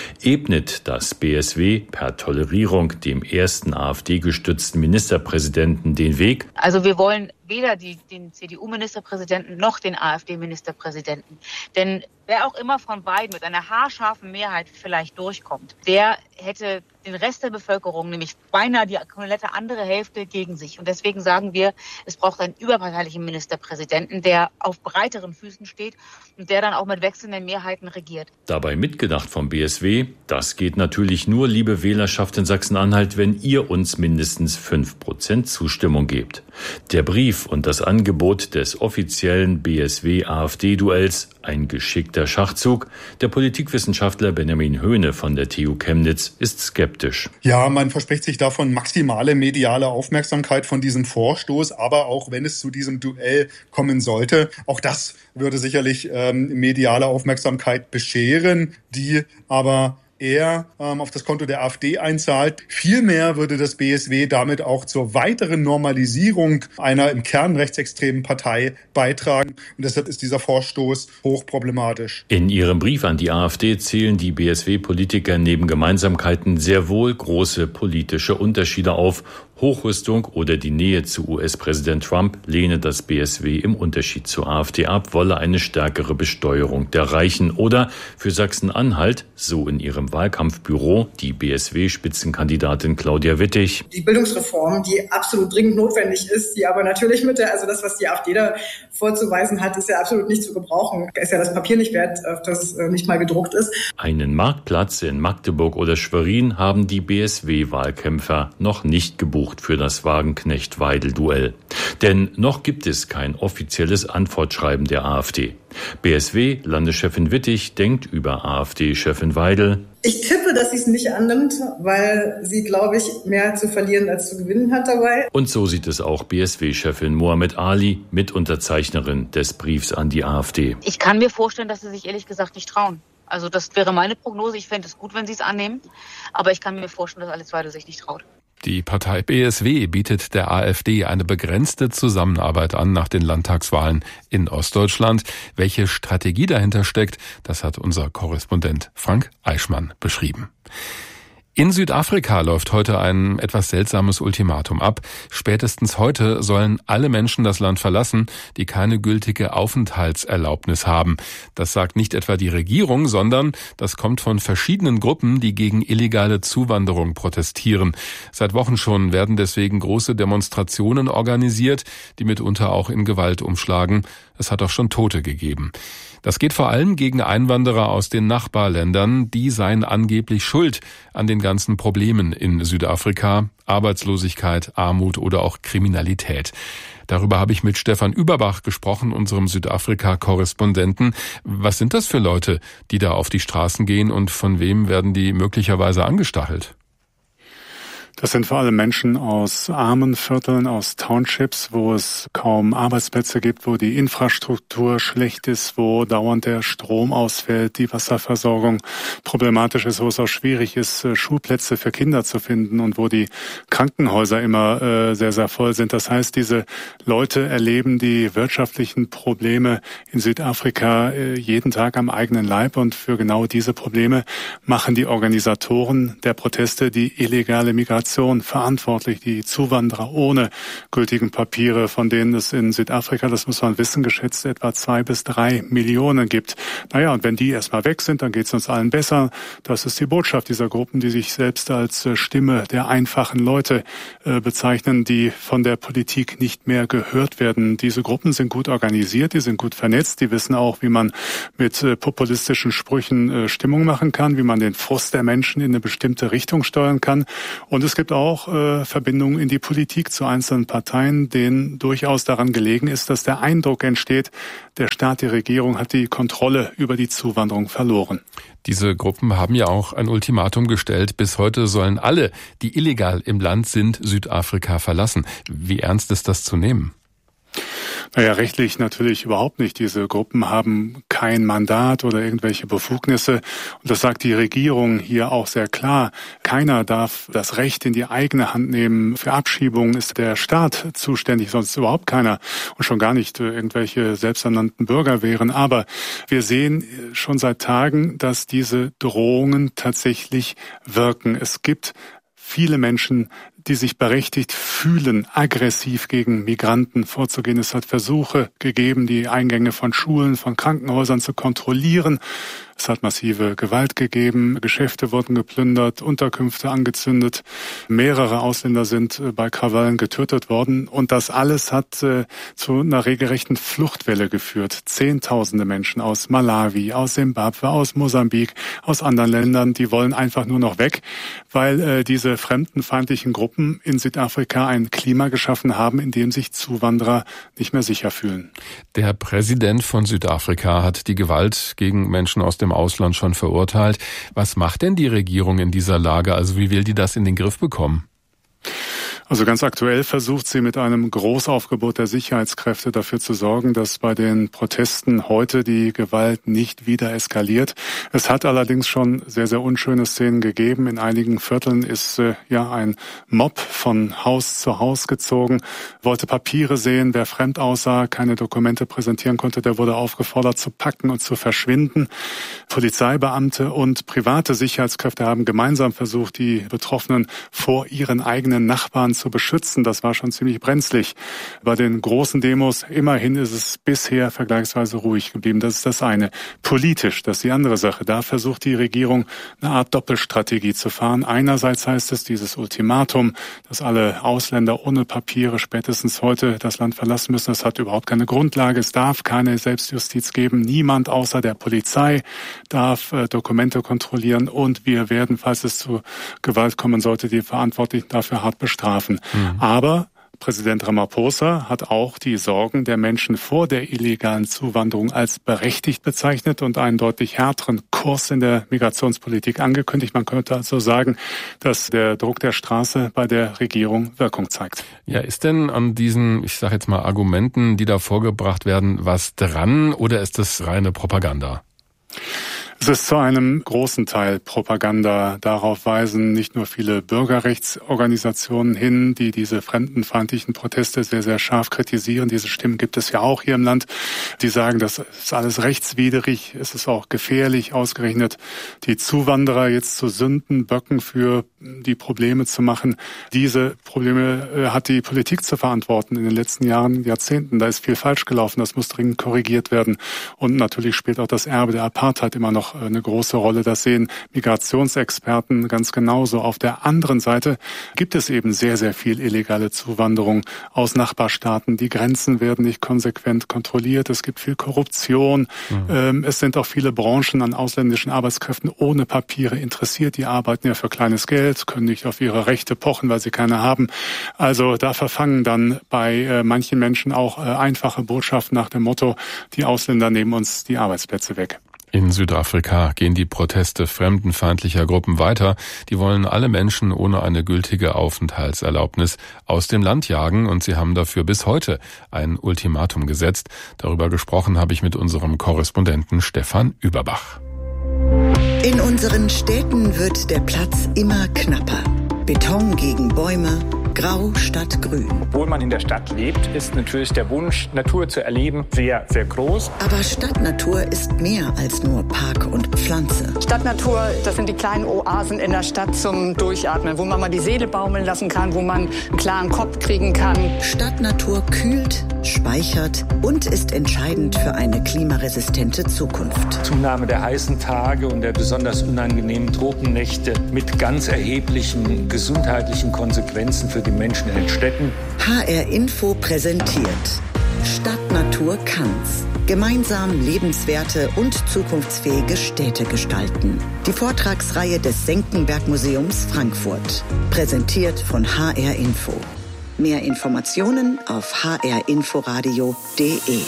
Ebnet das B S W per Tolerierung dem ersten AfD-gestützten Ministerpräsidenten den Weg? Also wir wollen weder die, den C D U-Ministerpräsidenten noch den AfD-Ministerpräsidenten. Denn wer auch immer von beiden mit einer haarscharfen Mehrheit vielleicht durchkommt, der hätte den Rest der Bevölkerung, nämlich beinahe die komplette andere Hälfte, gegen sich. Und deswegen sagen wir, es braucht einen überparteilichen Ministerpräsidenten, der auf breiteren Füßen steht und der dann auch mit wechselnden Mehrheiten regiert. Dabei mitgedacht vom B S W, das geht natürlich nur, liebe Wählerschaft in Sachsen-Anhalt, wenn ihr uns mindestens fünf Prozent Zustimmung gebt. Der Brief und das Angebot des offiziellen B S W-AfD-Duells, ein geschickter Schachzug. Der Politikwissenschaftler Benjamin Höhne von der T U Chemnitz ist skeptisch. Ja, man verspricht sich davon maximale mediale Aufmerksamkeit von diesem Vorstoß, aber auch wenn es zu diesem Duell kommen sollte, auch das würde sicherlich ähm, mediale Aufmerksamkeit bescheren, die aber eher ähm, auf das Konto der AfD einzahlt. Vielmehr würde das B S W damit auch zur weiteren Normalisierung einer im Kern rechtsextremen Partei beitragen. Und deshalb ist dieser Vorstoß hochproblematisch. In ihrem Brief an die AfD zählen die B S W-Politiker neben Gemeinsamkeiten sehr wohl große politische Unterschiede auf. Hochrüstung oder die Nähe zu U S-Präsident Trump lehne das B S W im Unterschied zur AfD ab, wolle eine stärkere Besteuerung der Reichen. Oder für Sachsen-Anhalt, so in ihrem Wahlkampfbüro, die B S W-Spitzenkandidatin Claudia Wittig. Die Bildungsreform, die absolut dringend notwendig ist, die aber natürlich mit der, also das, was die AfD da vorzuweisen hat, ist ja absolut nicht zu gebrauchen. Ist ja das Papier nicht wert, auf das nicht mal gedruckt ist. Einen Marktplatz in Magdeburg oder Schwerin haben die B S W-Wahlkämpfer noch nicht gebucht für das Wagenknecht-Weidel-Duell. Denn noch gibt es kein offizielles Antwortschreiben der AfD. B S W-Landeschefin Wittig denkt über AfD-Chefin Weidel. Ich tippe, dass sie es nicht annimmt, weil sie, glaube ich, mehr zu verlieren als zu gewinnen hat dabei. Und so sieht es auch B S W-Chefin Mohamed Ali, Mitunterzeichnerin des Briefs an die AfD. Ich kann mir vorstellen, dass sie sich ehrlich gesagt nicht trauen. Also das wäre meine Prognose. Ich fände es gut, wenn sie es annehmen. Aber ich kann mir vorstellen, dass Alice Weidel sich nicht traut. Die Partei B S W bietet der AfD eine begrenzte Zusammenarbeit an nach den Landtagswahlen in Ostdeutschland. Welche Strategie dahinter steckt, das hat unser Korrespondent Frank Eichmann beschrieben. In Südafrika läuft heute ein etwas seltsames Ultimatum ab. Spätestens heute sollen alle Menschen das Land verlassen, die keine gültige Aufenthaltserlaubnis haben. Das sagt nicht etwa die Regierung, sondern das kommt von verschiedenen Gruppen, die gegen illegale Zuwanderung protestieren. Seit Wochen schon werden deswegen große Demonstrationen organisiert, die mitunter auch in Gewalt umschlagen. Es hat auch schon Tote gegeben. Das geht vor allem gegen Einwanderer aus den Nachbarländern, die seien angeblich schuld an den ganzen Problemen in Südafrika, Arbeitslosigkeit, Armut oder auch Kriminalität. Darüber habe ich mit Stefan Überbach gesprochen, unserem Südafrika-Korrespondenten. Was sind das für Leute, die da auf die Straßen gehen und von wem werden die möglicherweise angestachelt? Das sind vor allem Menschen aus armen Vierteln, aus Townships, wo es kaum Arbeitsplätze gibt, wo die Infrastruktur schlecht ist, wo dauernd der Strom ausfällt, die Wasserversorgung problematisch ist, wo es auch schwierig ist, Schulplätze für Kinder zu finden und wo die Krankenhäuser immer äh, sehr, sehr voll sind. Das heißt, diese Leute erleben die wirtschaftlichen Probleme in Südafrika äh, jeden Tag am eigenen Leib, und für genau diese Probleme machen die Organisatoren der Proteste die illegale Migration verantwortlich, die Zuwanderer ohne gültigen Papiere, von denen es in Südafrika, das muss man wissen, geschätzt etwa zwei bis drei Millionen gibt. Naja, und wenn die erstmal weg sind, dann geht es uns allen besser. Das ist die Botschaft dieser Gruppen, die sich selbst als Stimme der einfachen Leute äh, bezeichnen, die von der Politik nicht mehr gehört werden. Diese Gruppen sind gut organisiert, die sind gut vernetzt, die wissen auch, wie man mit äh, populistischen Sprüchen äh, Stimmung machen kann, wie man den Frust der Menschen in eine bestimmte Richtung steuern kann. Und es gibt auch äh, Verbindungen in die Politik zu einzelnen Parteien, denen durchaus daran gelegen ist, dass der Eindruck entsteht, der Staat, die Regierung hat die Kontrolle über die Zuwanderung verloren. Diese Gruppen haben ja auch ein Ultimatum gestellt. Bis heute sollen alle, die illegal im Land sind, Südafrika verlassen. Wie ernst ist das zu nehmen? Naja, rechtlich natürlich überhaupt nicht. Diese Gruppen haben kein Mandat oder irgendwelche Befugnisse. Und das sagt die Regierung hier auch sehr klar. Keiner darf das Recht in die eigene Hand nehmen. Für Abschiebungen ist der Staat zuständig, sonst überhaupt keiner. Und schon gar nicht irgendwelche selbsternannten Bürger wären. Aber wir sehen schon seit Tagen, dass diese Drohungen tatsächlich wirken. Es gibt viele Menschen, die sich berechtigt fühlen, aggressiv gegen Migranten vorzugehen. Es hat Versuche gegeben, die Eingänge von Schulen, von Krankenhäusern zu kontrollieren. Es hat massive Gewalt gegeben, Geschäfte wurden geplündert, Unterkünfte angezündet. Mehrere Ausländer sind bei Krawallen getötet worden. Und das alles hat äh, zu einer regelrechten Fluchtwelle geführt. Zehntausende Menschen aus Malawi, aus Simbabwe, aus Mosambik, aus anderen Ländern, die wollen einfach nur noch weg, weil äh, diese fremdenfeindlichen Gruppen in Südafrika ein Klima geschaffen haben, in dem sich Zuwanderer nicht mehr sicher fühlen. Der Präsident von Südafrika hat die Gewalt gegen Menschen aus dem Ausland schon verurteilt. Was macht denn die Regierung in dieser Lage? Also wie will die das in den Griff bekommen? Also ganz aktuell versucht sie mit einem Großaufgebot der Sicherheitskräfte dafür zu sorgen, dass bei den Protesten heute die Gewalt nicht wieder eskaliert. Es hat allerdings schon sehr, sehr unschöne Szenen gegeben. In einigen Vierteln ist äh, ja ein Mob von Haus zu Haus gezogen, wollte Papiere sehen. Wer fremd aussah, keine Dokumente präsentieren konnte, der wurde aufgefordert zu packen und zu verschwinden. Polizeibeamte und private Sicherheitskräfte haben gemeinsam versucht, die Betroffenen vor ihren eigenen Nachbarn zu beschützen. Das war schon ziemlich brenzlig. Bei den großen Demos immerhin ist es bisher vergleichsweise ruhig geblieben. Das ist das eine. Politisch, das ist die andere Sache. Da versucht die Regierung eine Art Doppelstrategie zu fahren. Einerseits heißt es dieses Ultimatum, dass alle Ausländer ohne Papiere spätestens heute das Land verlassen müssen. Das hat überhaupt keine Grundlage. Es darf keine Selbstjustiz geben. Niemand außer der Polizei darf äh, Dokumente kontrollieren, und wir werden, falls es zu Gewalt kommen sollte, die Verantwortlichen dafür hart bestrafen. Mhm. Aber Präsident Ramaphosa hat auch die Sorgen der Menschen vor der illegalen Zuwanderung als berechtigt bezeichnet und einen deutlich härteren Kurs in der Migrationspolitik angekündigt. Man könnte also sagen, dass der Druck der Straße bei der Regierung Wirkung zeigt. Ja, ist denn an diesen, ich sage jetzt mal, Argumenten, die da vorgebracht werden, was dran oder ist das reine Propaganda? Es ist zu einem großen Teil Propaganda. Darauf weisen nicht nur viele Bürgerrechtsorganisationen hin, die diese fremdenfeindlichen Proteste sehr, sehr scharf kritisieren. Diese Stimmen gibt es ja auch hier im Land. Die sagen, das ist alles rechtswidrig. Es ist auch gefährlich, ausgerechnet die Zuwanderer jetzt zu Sündenböcken für die Probleme zu machen. Diese Probleme hat die Politik zu verantworten in den letzten Jahren, Jahrzehnten. Da ist viel falsch gelaufen. Das muss dringend korrigiert werden. Und natürlich spielt auch das Erbe der Apartheid immer noch eine große Rolle. Das sehen Migrationsexperten ganz genauso. Auf der anderen Seite gibt es eben sehr, sehr viel illegale Zuwanderung aus Nachbarstaaten. Die Grenzen werden nicht konsequent kontrolliert. Es gibt viel Korruption. Mhm. Es sind auch viele Branchen an ausländischen Arbeitskräften ohne Papiere interessiert. Die arbeiten ja für kleines Geld, können nicht auf ihre Rechte pochen, weil sie keine haben. Also da verfangen dann bei manchen Menschen auch einfache Botschaften nach dem Motto, die Ausländer nehmen uns die Arbeitsplätze weg. In Südafrika gehen die Proteste fremdenfeindlicher Gruppen weiter. Die wollen alle Menschen ohne eine gültige Aufenthaltserlaubnis aus dem Land jagen und sie haben dafür bis heute ein Ultimatum gesetzt. Darüber gesprochen habe ich mit unserem Korrespondenten Stefan Überbach. In unseren Städten wird der Platz immer knapper. Beton gegen Bäume, grau statt grün. Obwohl man in der Stadt lebt, ist natürlich der Wunsch, Natur zu erleben, sehr, sehr groß. Aber Stadtnatur ist mehr als nur Park und Pflanze. Stadtnatur, das sind die kleinen Oasen in der Stadt zum Durchatmen, wo man mal die Seele baumeln lassen kann, wo man einen klaren Kopf kriegen kann. Stadtnatur kühlt, speichert und ist entscheidend für eine klimaresistente Zukunft. Zunahme der heißen Tage und der besonders unangenehmen Tropennächte mit ganz erheblichen gesundheitlichen Konsequenzen für die Menschen in den Städten. H R Info präsentiert Stadtnatur kann's. Gemeinsam lebenswerte und zukunftsfähige Städte gestalten. Die Vortragsreihe des Senckenberg Museums Frankfurt. Präsentiert von H R Info. Mehr Informationen auf h r inforadio punkt d e.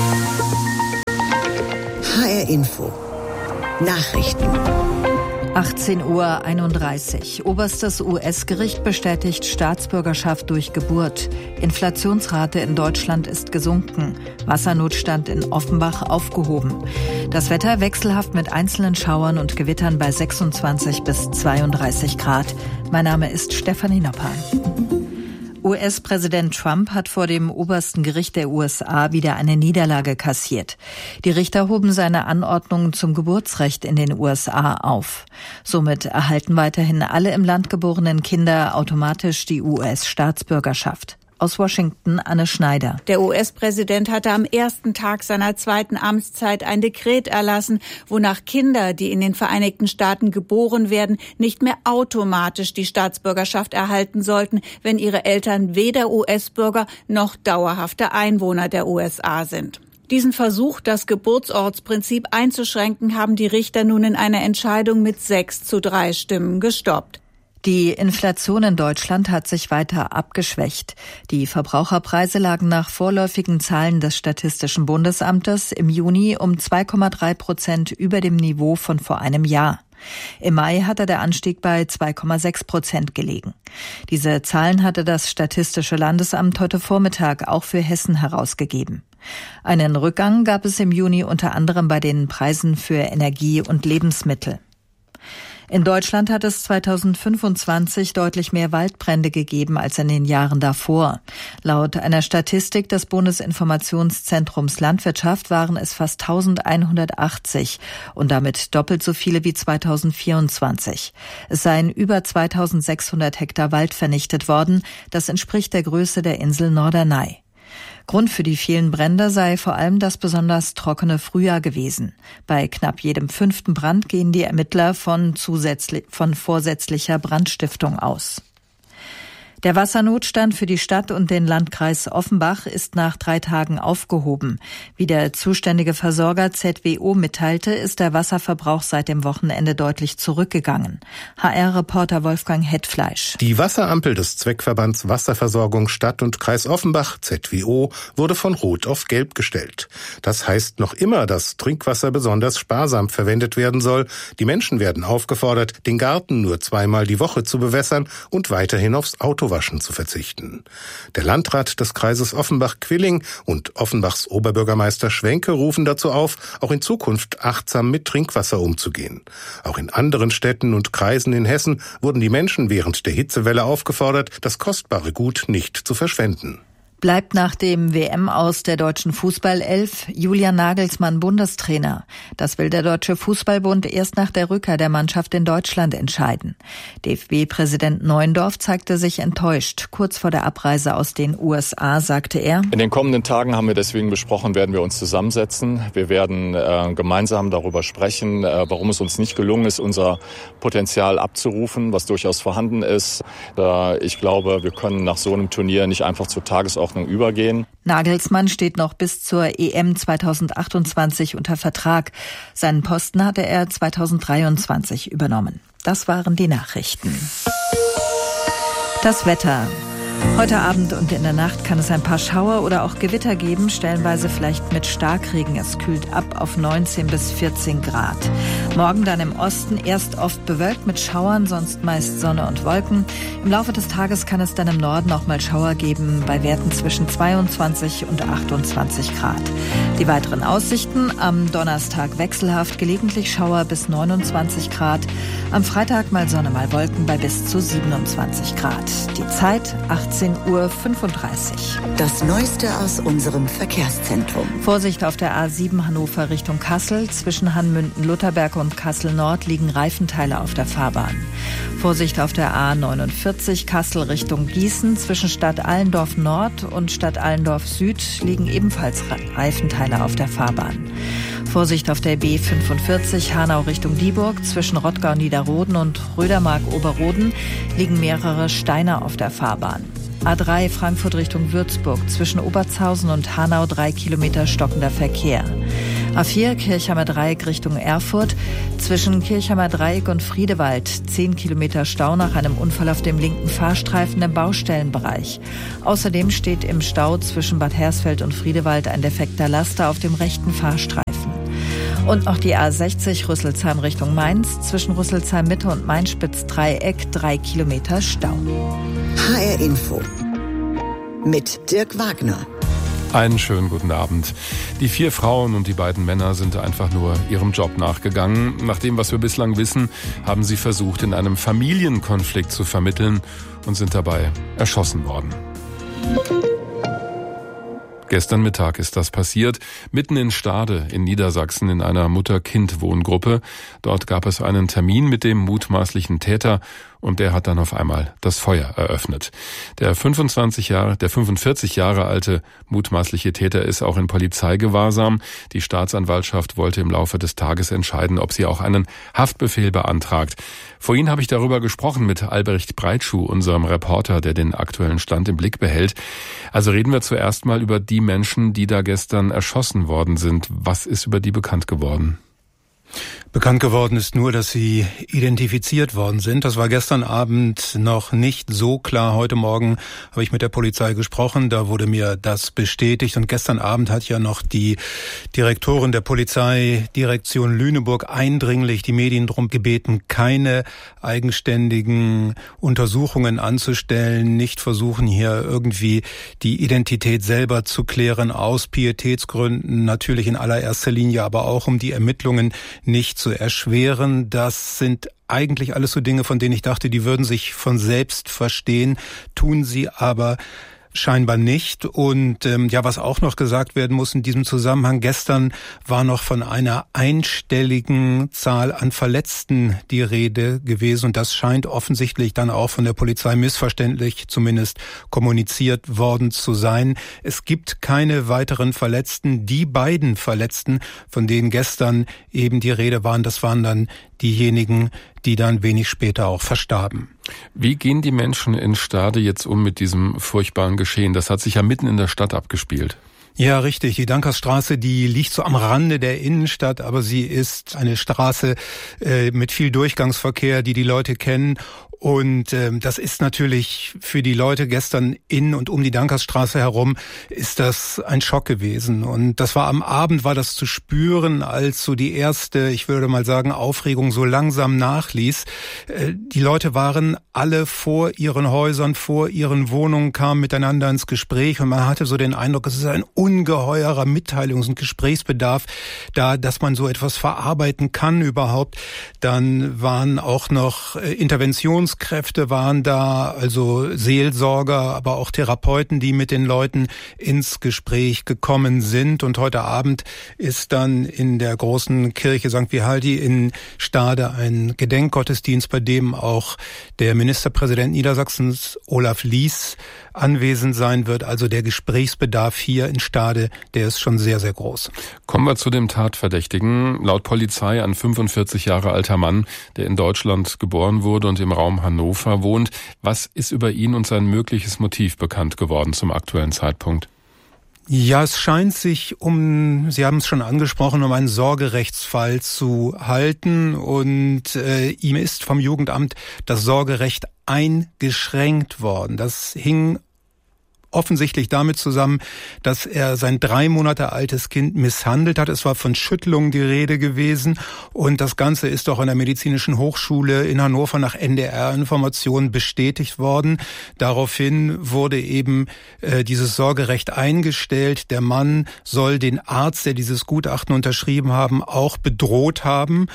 H R Info. Nachrichten. achtzehn Uhr einunddreißig. Oberstes U S-Gericht bestätigt Staatsbürgerschaft durch Geburt. Inflationsrate in Deutschland ist gesunken. Wassernotstand in Offenbach aufgehoben. Das Wetter wechselhaft mit einzelnen Schauern und Gewittern bei sechsundzwanzig bis zweiunddreißig Grad. Mein Name ist Stefanie Nopper. U S-Präsident Trump hat vor dem obersten Gericht der U S A wieder eine Niederlage kassiert. Die Richter hoben seine Anordnungen zum Geburtsrecht in den U S A auf. Somit erhalten weiterhin alle im Land geborenen Kinder automatisch die U S-Staatsbürgerschaft. Aus Washington, Anne Schneider. Der U S-Präsident hatte am ersten Tag seiner zweiten Amtszeit ein Dekret erlassen, wonach Kinder, die in den Vereinigten Staaten geboren werden, nicht mehr automatisch die Staatsbürgerschaft erhalten sollten, wenn ihre Eltern weder U S-Bürger noch dauerhafte Einwohner der U S A sind. Diesen Versuch, das Geburtsortsprinzip einzuschränken, haben die Richter nun in einer Entscheidung mit sechs zu drei Stimmen gestoppt. Die Inflation in Deutschland hat sich weiter abgeschwächt. Die Verbraucherpreise lagen nach vorläufigen Zahlen des Statistischen Bundesamtes im Juni um zwei Komma drei Prozent über dem Niveau von vor einem Jahr. Im Mai hatte der Anstieg bei zwei Komma sechs Prozent gelegen. Diese Zahlen hatte das Statistische Landesamt heute Vormittag auch für Hessen herausgegeben. Einen Rückgang gab es im Juni unter anderem bei den Preisen für Energie und Lebensmittel. In Deutschland hat es zweitausendfünfundzwanzig deutlich mehr Waldbrände gegeben als in den Jahren davor. Laut einer Statistik des Bundesinformationszentrums Landwirtschaft waren es fast eintausendeinhundertachtzig und damit doppelt so viele wie zweitausendvierundzwanzig. Es seien über zweitausendsechshundert Hektar Wald vernichtet worden. Das entspricht der Größe der Insel Norderney. Grund für die vielen Brände sei vor allem das besonders trockene Frühjahr gewesen. Bei knapp jedem fünften Brand gehen die Ermittler von, zusätzlich, von vorsätzlicher Brandstiftung aus. Der Wassernotstand für die Stadt und den Landkreis Offenbach ist nach drei Tagen aufgehoben. Wie der zuständige Versorger Z W O mitteilte, ist der Wasserverbrauch seit dem Wochenende deutlich zurückgegangen. H R-Reporter Wolfgang Hetfleisch. Die Wasserampel des Zweckverbands Wasserversorgung Stadt und Kreis Offenbach, Z W O, wurde von Rot auf Gelb gestellt. Das heißt noch immer, dass Trinkwasser besonders sparsam verwendet werden soll. Die Menschen werden aufgefordert, den Garten nur zweimal die Woche zu bewässern und weiterhin aufs Autowaschen zu verzichten. Der Landrat des Kreises Offenbach-Quilling und Offenbachs Oberbürgermeister Schwenke rufen dazu auf, auch in Zukunft achtsam mit Trinkwasser umzugehen. Auch in anderen Städten und Kreisen in Hessen wurden die Menschen während der Hitzewelle aufgefordert, das kostbare Gut nicht zu verschwenden. Bleibt nach dem W M-Aus der deutschen Fußballelf Julian Nagelsmann Bundestrainer. Das will der Deutsche Fußballbund erst nach der Rückkehr der Mannschaft in Deutschland entscheiden. D F B-Präsident Neuendorf zeigte sich enttäuscht. Kurz vor der Abreise aus den U S A sagte er: In den kommenden Tagen haben wir deswegen besprochen, werden wir uns zusammensetzen. Wir werden äh, gemeinsam darüber sprechen, äh, warum es uns nicht gelungen ist, unser Potenzial abzurufen, was durchaus vorhanden ist. Äh, ich glaube, wir können nach so einem Turnier nicht einfach zur Tagesordnung übergehen. Nagelsmann steht noch bis zur E M zweitausendachtundzwanzig unter Vertrag. Seinen Posten hatte er zweitausenddreiundzwanzig übernommen. Das waren die Nachrichten. Das Wetter. Heute Abend und in der Nacht kann es ein paar Schauer oder auch Gewitter geben, stellenweise vielleicht mit Starkregen. Es kühlt ab auf neunzehn bis vierzehn Grad. Morgen dann im Osten erst oft bewölkt mit Schauern, sonst meist Sonne und Wolken. Im Laufe des Tages kann es dann im Norden auch mal Schauer geben, bei Werten zwischen zweiundzwanzig und achtundzwanzig Grad. Die weiteren Aussichten: am Donnerstag wechselhaft, gelegentlich Schauer bis neunundzwanzig Grad. Am Freitag mal Sonne, mal Wolken bei bis zu siebenundzwanzig Grad. Die Zeit achtzehn Uhr fünfunddreißig. Das Neueste aus unserem Verkehrszentrum. Vorsicht auf der A sieben Hannover Richtung Kassel. Zwischen Hanmünden-Lutherberg und Kassel-Nord liegen Reifenteile auf der Fahrbahn. Vorsicht auf der A neunundvierzig Kassel Richtung Gießen. Zwischen Stadt Allendorf Nord und Stadt Allendorf Süd liegen ebenfalls Reifenteile auf der Fahrbahn. Vorsicht auf der B fünfundvierzig Hanau Richtung Dieburg. Zwischen Rottgau Niederroden und Rödermark-Oberroden liegen mehrere Steine auf der Fahrbahn. A drei Frankfurt Richtung Würzburg. Zwischen Obertshausen und Hanau drei Kilometer stockender Verkehr. A vier Kirchheimer Dreieck Richtung Erfurt. Zwischen Kirchheimer Dreieck und Friedewald zehn Kilometer Stau nach einem Unfall auf dem linken Fahrstreifen im Baustellenbereich. Außerdem steht im Stau zwischen Bad Hersfeld und Friedewald ein defekter Laster auf dem rechten Fahrstreifen. Und noch die A sechzig Rüsselsheim Richtung Mainz. Zwischen Rüsselsheim Mitte und Mainspitz-Dreieck drei Kilometer Stau. H R Info mit Dirk Wagner. Einen schönen guten Abend. Die vier Frauen und die beiden Männer sind einfach nur ihrem Job nachgegangen. Nach dem, was wir bislang wissen, haben sie versucht, in einem Familienkonflikt zu vermitteln und sind dabei erschossen worden. Gestern Mittag ist das passiert, mitten in Stade in Niedersachsen in einer Mutter-Kind-Wohngruppe. Dort gab es einen Termin mit dem mutmaßlichen Täter und der hat dann auf einmal das Feuer eröffnet. Der fünfundzwanzig Jahre, der fünfundvierzig Jahre alte mutmaßliche Täter ist auch in Polizeigewahrsam. Die Staatsanwaltschaft wollte im Laufe des Tages entscheiden, ob sie auch einen Haftbefehl beantragt. Vorhin habe ich darüber gesprochen mit Albrecht Breitschuh, unserem Reporter, der den aktuellen Stand im Blick behält. Also reden wir zuerst mal über die Menschen, die da gestern erschossen worden sind. Was ist über die bekannt geworden? Bekannt geworden ist nur, dass sie identifiziert worden sind. Das war gestern Abend noch nicht so klar. Heute Morgen habe ich mit der Polizei gesprochen. Da wurde mir das bestätigt. Und gestern Abend hat ja noch die Direktorin der Polizeidirektion Lüneburg eindringlich die Medien darum gebeten, keine eigenständigen Untersuchungen anzustellen, nicht versuchen, hier irgendwie die Identität selber zu klären, aus Pietätsgründen, natürlich in allererster Linie, aber auch um die Ermittlungen nicht zu erschweren. Das sind eigentlich alles so Dinge, von denen ich dachte, die würden sich von selbst verstehen, tun sie aber scheinbar nicht. Und ähm, ja, was auch noch gesagt werden muss in diesem Zusammenhang, gestern war noch von einer einstelligen Zahl an Verletzten die Rede gewesen. Und das scheint offensichtlich dann auch von der Polizei missverständlich zumindest kommuniziert worden zu sein. Es gibt keine weiteren Verletzten. Die beiden Verletzten, von denen gestern eben die Rede waren, das waren dann diejenigen, die dann wenig später auch verstarben. Wie gehen die Menschen in Stade jetzt um mit diesem furchtbaren Geschehen? Das hat sich ja mitten in der Stadt abgespielt. Ja, richtig. Die Dankersstraße, die liegt so am Rande der Innenstadt, aber sie ist eine Straße äh, mit viel Durchgangsverkehr, die die Leute kennen. Und ähm, das ist natürlich für die Leute gestern in und um die Dankersstraße herum ist das ein Schock gewesen. Und das war am Abend, war das zu spüren, als so die erste, ich würde mal sagen, Aufregung so langsam nachließ. Äh, die Leute waren alle vor ihren Häusern, vor ihren Wohnungen, kamen miteinander ins Gespräch und man hatte so den Eindruck, es ist ein ungeheurer Mitteilungs- und Gesprächsbedarf da, dass man so etwas verarbeiten kann überhaupt. Dann waren auch noch äh, Interventions Kräfte waren da, also Seelsorger, aber auch Therapeuten, die mit den Leuten ins Gespräch gekommen sind. Und heute Abend ist dann in der großen Kirche Sankt Vihaldi in Stade ein Gedenkgottesdienst, bei dem auch der Ministerpräsident Niedersachsens, Olaf Lies, anwesend sein wird. Also der Gesprächsbedarf hier in Stade, der ist schon sehr, sehr groß. Kommen wir zu dem Tatverdächtigen. Laut Polizei ein fünfundvierzig Jahre alter Mann, der in Deutschland geboren wurde und im Raum Hannover wohnt. Was ist über ihn und sein mögliches Motiv bekannt geworden zum aktuellen Zeitpunkt? Ja, es scheint sich um, Sie haben es schon angesprochen, um einen Sorgerechtsfall zu halten und äh, ihm ist vom Jugendamt das Sorgerecht eingeschränkt worden. Das hing offensichtlich damit zusammen, dass er sein drei Monate altes Kind misshandelt hat. Es war von Schüttelung die Rede gewesen und das Ganze ist auch an der Medizinischen Hochschule in Hannover nach N D R-Informationen bestätigt worden. Daraufhin wurde eben äh, dieses Sorgerecht eingestellt. Der Mann soll den Arzt, der dieses Gutachten unterschrieben haben, auch bedroht haben.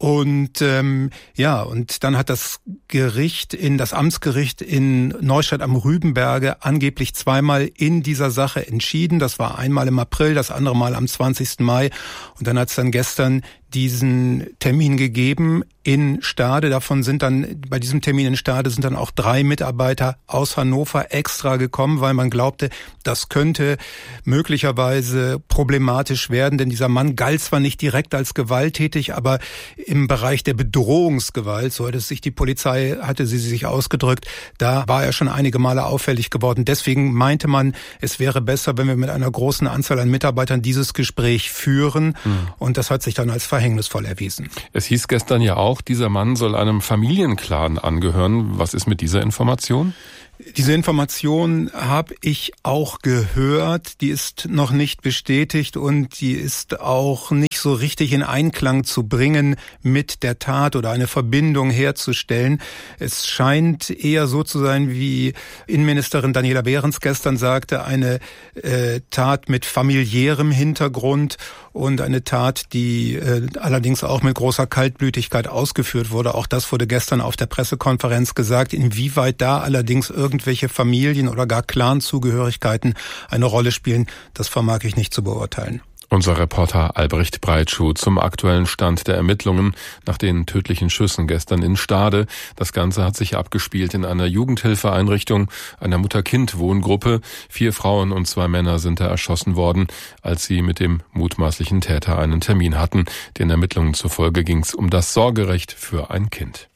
Und ähm, ja, und dann hat das Gericht in das Amtsgericht in Neustadt am Rübenberge angeblich zweimal in dieser Sache entschieden. Das war einmal im April, das andere Mal am zwanzigsten Mai. Und dann hat es dann gestern diesen Termin gegeben in Stade. Davon sind dann, bei diesem Termin in Stade sind dann auch drei Mitarbeiter aus Hannover extra gekommen, weil man glaubte, das könnte möglicherweise problematisch werden, denn dieser Mann galt zwar nicht direkt als gewalttätig, aber im Bereich der Bedrohungsgewalt, so hatte sich die Polizei, hatte sie sich ausgedrückt, da war er schon einige Male auffällig geworden. Deswegen meinte man, es wäre besser, wenn wir mit einer großen Anzahl an Mitarbeitern dieses Gespräch führen. Mhm. Und das hat sich dann als verhängnisvoll erwiesen. Es hieß gestern ja auch, dieser Mann soll einem Familienclan angehören. Was ist mit dieser Information? Diese Information habe ich auch gehört, die ist noch nicht bestätigt und die ist auch nicht so richtig in Einklang zu bringen mit der Tat oder eine Verbindung herzustellen. Es scheint eher so zu sein, wie Innenministerin Daniela Behrens gestern sagte, eine äh, Tat mit familiärem Hintergrund und eine Tat, die äh, allerdings auch mit großer Kaltblütigkeit ausgeführt wurde. Auch das wurde gestern auf der Pressekonferenz gesagt. Inwieweit da allerdings irgendwelche Familien- oder gar Clanzugehörigkeiten eine Rolle spielen, das vermag ich nicht zu beurteilen. Unser Reporter Albrecht Breitschuh zum aktuellen Stand der Ermittlungen nach den tödlichen Schüssen gestern in Stade. Das Ganze hat sich abgespielt in einer Jugendhilfeeinrichtung, einer Mutter-Kind-Wohngruppe. Vier Frauen und zwei Männer sind da erschossen worden, als sie mit dem mutmaßlichen Täter einen Termin hatten. Den Ermittlungen zufolge ging es um das Sorgerecht für ein Kind.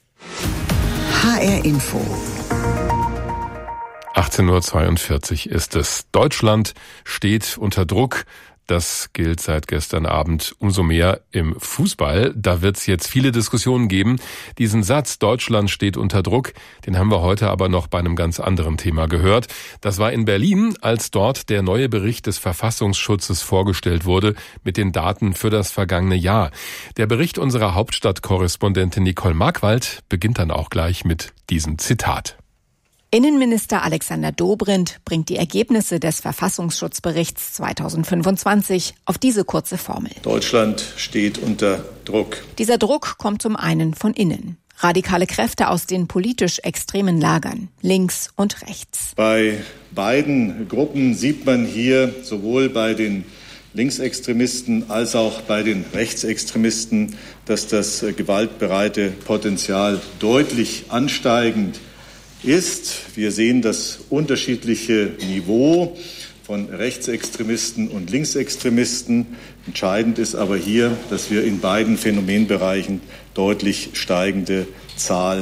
H R Info. achtzehn Uhr zweiundvierzig ist es. Deutschland steht unter Druck. Das gilt seit gestern Abend umso mehr im Fußball. Da wird es jetzt viele Diskussionen geben. Diesen Satz, Deutschland steht unter Druck, den haben wir heute aber noch bei einem ganz anderen Thema gehört. Das war in Berlin, als dort der neue Bericht des Verfassungsschutzes vorgestellt wurde mit den Daten für das vergangene Jahr. Der Bericht unserer Hauptstadtkorrespondentin Nicole Markwald beginnt dann auch gleich mit diesem Zitat. Innenminister Alexander Dobrindt bringt die Ergebnisse des Verfassungsschutzberichts zweitausendfünfundzwanzig auf diese kurze Formel. Deutschland steht unter Druck. Dieser Druck kommt zum einen von innen. Radikale Kräfte aus den politisch extremen Lagern, links und rechts. Bei beiden Gruppen sieht man hier sowohl bei den Linksextremisten als auch bei den Rechtsextremisten, dass das gewaltbereite Potenzial deutlich ansteigend ist. Wir sehen das unterschiedliche Niveau von Rechtsextremisten und Linksextremisten. Entscheidend ist aber hier, dass wir in beiden Phänomenbereichen deutlich steigende Zahlen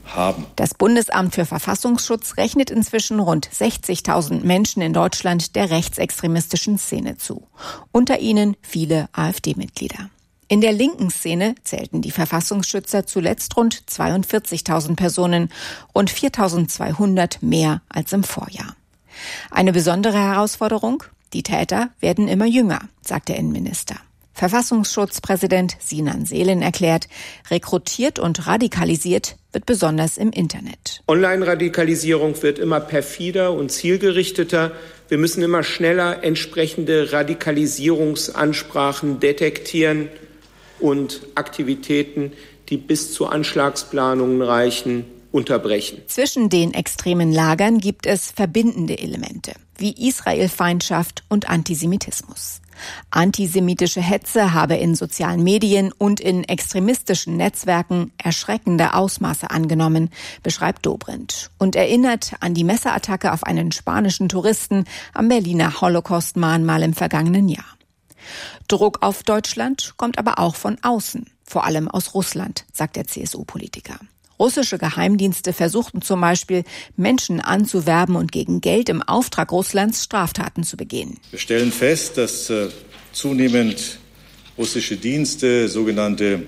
haben. Das Bundesamt für Verfassungsschutz rechnet inzwischen rund sechzigtausend Menschen in Deutschland der rechtsextremistischen Szene zu. Unter ihnen viele AfD-Mitglieder. In der linken Szene zählten die Verfassungsschützer zuletzt rund zweiundvierzigtausend Personen, rund viertausendzweihundert mehr als im Vorjahr. Eine besondere Herausforderung? Die Täter werden immer jünger, sagt der Innenminister. Verfassungsschutzpräsident Sinan Selin erklärt, rekrutiert und radikalisiert wird besonders im Internet. Online-Radikalisierung wird immer perfider und zielgerichteter. Wir müssen immer schneller entsprechende Radikalisierungsansprachen detektieren und Aktivitäten, die bis zu Anschlagsplanungen reichen, unterbrechen. Zwischen den extremen Lagern gibt es verbindende Elemente, wie Israelfeindschaft und Antisemitismus. Antisemitische Hetze habe in sozialen Medien und in extremistischen Netzwerken erschreckende Ausmaße angenommen, beschreibt Dobrindt und erinnert an die Messerattacke auf einen spanischen Touristen am Berliner Holocaust-Mahnmal im vergangenen Jahr. Druck auf Deutschland kommt aber auch von außen, vor allem aus Russland, sagt der C S U-Politiker. Russische Geheimdienste versuchten zum Beispiel, Menschen anzuwerben und gegen Geld im Auftrag Russlands Straftaten zu begehen. Wir stellen fest, dass äh, zunehmend russische Dienste, sogenannte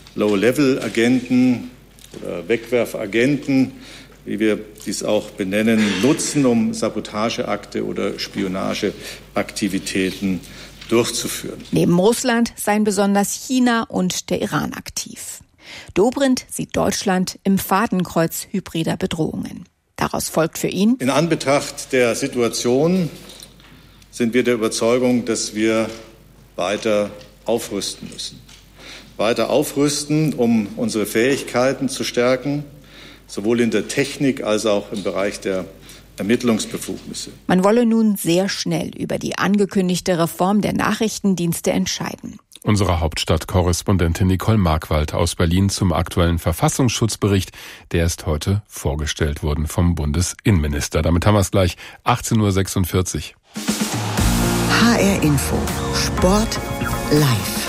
Low-Level-Agenten oder Wegwerfagenten, wie wir dies auch benennen, nutzen, um Sabotageakte oder Spionageaktivitäten durchzuführen. Neben Russland seien besonders China und der Iran aktiv. Dobrindt sieht Deutschland im Fadenkreuz hybrider Bedrohungen. Daraus folgt für ihn: In Anbetracht der Situation sind wir der Überzeugung, dass wir weiter aufrüsten müssen. Weiter aufrüsten, um unsere Fähigkeiten zu stärken, sowohl in der Technik als auch im Bereich der Ermittlungsbefugnisse. Man wolle nun sehr schnell über die angekündigte Reform der Nachrichtendienste entscheiden. Unsere Hauptstadtkorrespondentin Nicole Markwald aus Berlin zum aktuellen Verfassungsschutzbericht. Der ist heute vorgestellt worden vom Bundesinnenminister. Damit haben wir es gleich. achtzehn Uhr sechsundvierzig. H R Info. Sport live.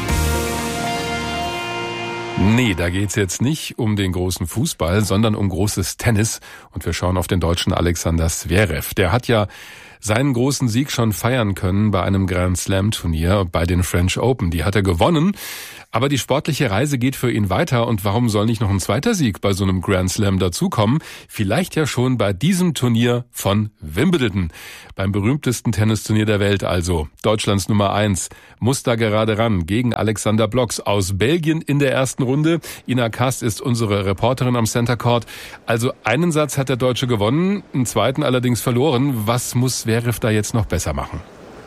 Nee, da geht's jetzt nicht um den großen Fußball, sondern um großes Tennis. Und wir schauen auf den Deutschen Alexander Zverev. Der hat ja seinen großen Sieg schon feiern können bei einem Grand Slam Turnier bei den French Open. Die hat er gewonnen. Aber die sportliche Reise geht für ihn weiter. Und warum soll nicht noch ein zweiter Sieg bei so einem Grand Slam dazukommen? Vielleicht ja schon bei diesem Turnier von Wimbledon. Beim berühmtesten Tennisturnier der Welt also. Deutschlands Nummer eins muss da gerade ran gegen Alexander Blocks aus Belgien in der ersten Runde. Ina Kast ist unsere Reporterin am Center Court. Also einen Satz hat der Deutsche gewonnen, einen zweiten allerdings verloren. Was muss Zverev da jetzt noch besser machen?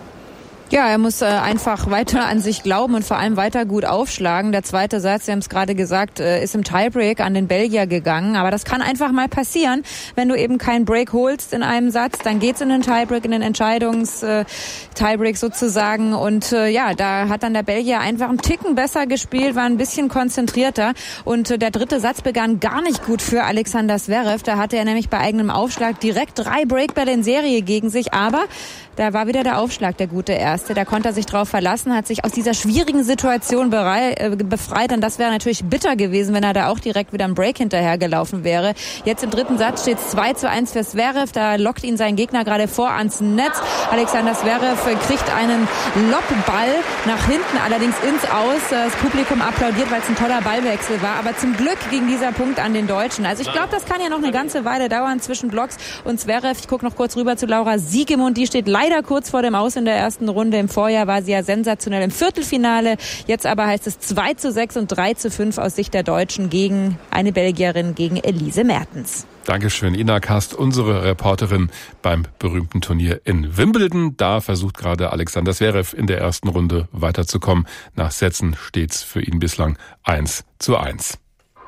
Ja, er muss äh, einfach weiter an sich glauben und vor allem weiter gut aufschlagen. Der zweite Satz, Sie haben es gerade gesagt, äh, ist im Tiebreak an den Belgier gegangen. Aber das kann einfach mal passieren. Wenn du eben keinen Break holst in einem Satz, dann geht's in den Tiebreak, in den Entscheidungs-Tiebreak äh, sozusagen. Und äh, ja, da hat dann der Belgier einfach einen Ticken besser gespielt, war ein bisschen konzentrierter. Und äh, der dritte Satz begann gar nicht gut für Alexander Zverev. Da hatte er nämlich bei eigenem Aufschlag direkt drei Breakbälle in Serie gegen sich. Aber da war wieder der Aufschlag, der gute Erste. Da konnte er sich drauf verlassen, hat sich aus dieser schwierigen Situation berei- äh, befreit. Und das wäre natürlich bitter gewesen, wenn er da auch direkt wieder im Break hinterhergelaufen wäre. Jetzt im dritten Satz steht es zwei zu eins für Zverev. Da lockt ihn sein Gegner gerade vor ans Netz. Alexander Zverev kriegt einen Lobball nach hinten, allerdings ins Aus. Das Publikum applaudiert, weil es ein toller Ballwechsel war. Aber zum Glück ging dieser Punkt an den Deutschen. Also ich glaube, das kann ja noch eine ganze Weile dauern zwischen Blocks und Zverev. Ich gucke noch kurz rüber zu Laura Siegemund. Die steht leider kurz vor dem Aus in der ersten Runde. Im Vorjahr war sie ja sensationell im Viertelfinale. Jetzt aber heißt es zwei zu sechs und drei zu fünf aus Sicht der Deutschen gegen eine Belgierin, gegen Elise Mertens. Dankeschön, Ina Kast, unsere Reporterin beim berühmten Turnier in Wimbledon. Da versucht gerade Alexander Zverev in der ersten Runde weiterzukommen. Nach Sätzen steht's für ihn bislang eins zu eins.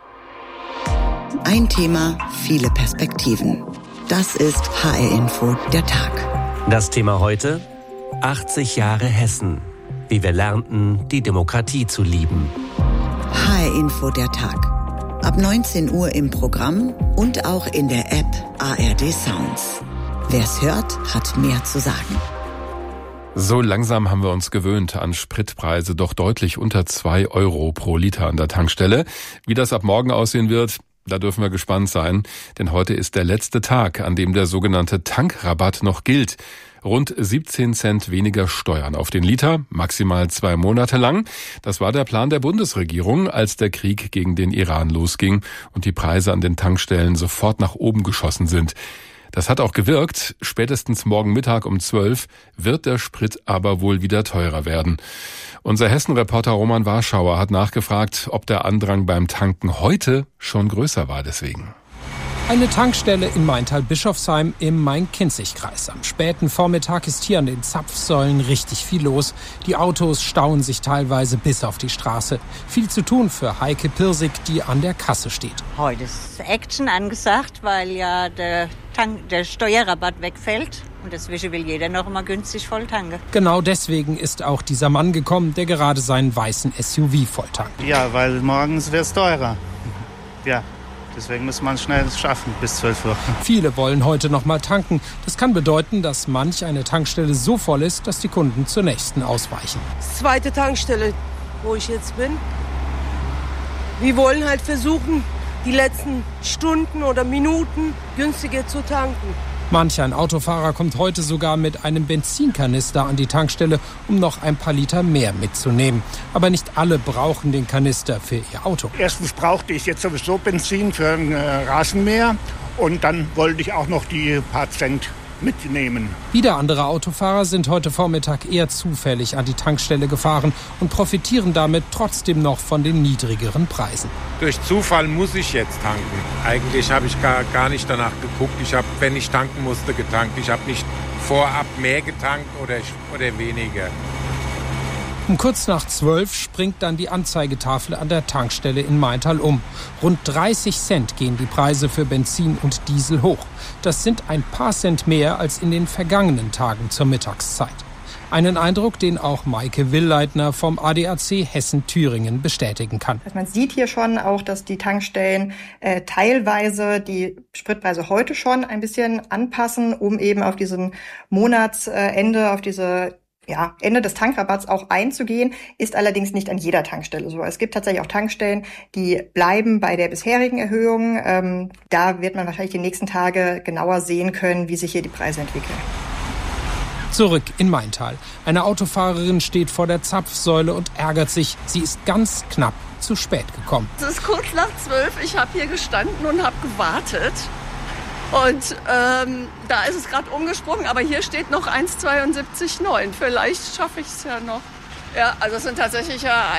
Ein Thema, viele Perspektiven. Das ist H R Info, der Tag. Das Thema heute: achtzig Jahre Hessen. Wie wir lernten, die Demokratie zu lieben. H R Info, der Tag. Ab neunzehn Uhr im Programm und auch in der App A R D Sounds. Wer's hört, hat mehr zu sagen. So langsam haben wir uns gewöhnt an Spritpreise, doch deutlich unter zwei Euro pro Liter an der Tankstelle. Wie das ab morgen aussehen wird, Da dürfen wir gespannt sein, denn heute ist der letzte Tag, an dem der sogenannte Tankrabatt noch gilt. Rund siebzehn Cent weniger Steuern auf den Liter, maximal zwei Monate lang. Das war der Plan der Bundesregierung, als der Krieg gegen den Iran losging und die Preise an den Tankstellen sofort nach oben geschossen sind. Das hat auch gewirkt. Spätestens morgen Mittag um zwölf wird der Sprit aber wohl wieder teurer werden. Unser Hessen-Reporter Roman Warschauer hat nachgefragt, ob der Andrang beim Tanken heute schon größer war deswegen. Eine Tankstelle in Maintal-Bischofsheim im Main-Kinzig-Kreis. Am späten Vormittag ist hier an den Zapfsäulen richtig viel los. Die Autos stauen sich teilweise bis auf die Straße. Viel zu tun für Heike Pirsig, die an der Kasse steht. Heute ist Action angesagt, weil ja der, Tank, der Steuerrabatt wegfällt. Und deswegen will jeder noch immer günstig voll tanken. Genau deswegen ist auch dieser Mann gekommen, der gerade seinen weißen S U V volltankt. Ja, weil morgens wird es teurer. Ja. Deswegen muss man es schnell schaffen, bis zwölf Uhr. Viele wollen heute noch mal tanken. Das kann bedeuten, dass manch eine Tankstelle so voll ist, dass die Kunden zur nächsten ausweichen. Zweite Tankstelle, wo ich jetzt bin. Wir wollen halt versuchen, die letzten Stunden oder Minuten günstiger zu tanken. Manch ein Autofahrer kommt heute sogar mit einem Benzinkanister an die Tankstelle, um noch ein paar Liter mehr mitzunehmen. Aber nicht alle brauchen den Kanister für ihr Auto. Erstens brauchte ich jetzt sowieso Benzin für ein äh, Rasenmäher und dann wollte ich auch noch die paar Cent mitnehmen. Wieder andere Autofahrer sind heute Vormittag eher zufällig an die Tankstelle gefahren und profitieren damit trotzdem noch von den niedrigeren Preisen. Durch Zufall muss ich jetzt tanken. Eigentlich habe ich gar, gar nicht danach geguckt. Ich habe, wenn ich tanken musste, getankt. Ich habe nicht vorab mehr getankt oder, oder weniger. Um kurz nach zwölf springt dann die Anzeigetafel an der Tankstelle in Maintal um. Rund dreißig Cent gehen die Preise für Benzin und Diesel hoch. Das sind ein paar Cent mehr als in den vergangenen Tagen zur Mittagszeit. Einen Eindruck, den auch Maike Willleitner vom A D A C Hessen-Thüringen bestätigen kann. Man sieht hier schon auch, dass die Tankstellen äh, teilweise die Spritpreise heute schon ein bisschen anpassen, um eben auf diesen Monatsende, auf diese Ja, Ende des Tankrabatts auch einzugehen, ist allerdings nicht an jeder Tankstelle so. Es gibt tatsächlich auch Tankstellen, die bleiben bei der bisherigen Erhöhung. Ähm, da wird man wahrscheinlich die nächsten Tage genauer sehen können, wie sich hier die Preise entwickeln. Zurück in Maintal. Eine Autofahrerin steht vor der Zapfsäule und ärgert sich. Sie ist ganz knapp zu spät gekommen. Es ist kurz nach zwölf. Ich habe hier gestanden und habe gewartet. Und ähm, da ist es gerade umgesprungen, aber hier steht noch eins Komma zweiundsiebzig neun. Vielleicht schaffe ich es ja noch. Ja, also es sind tatsächlich ja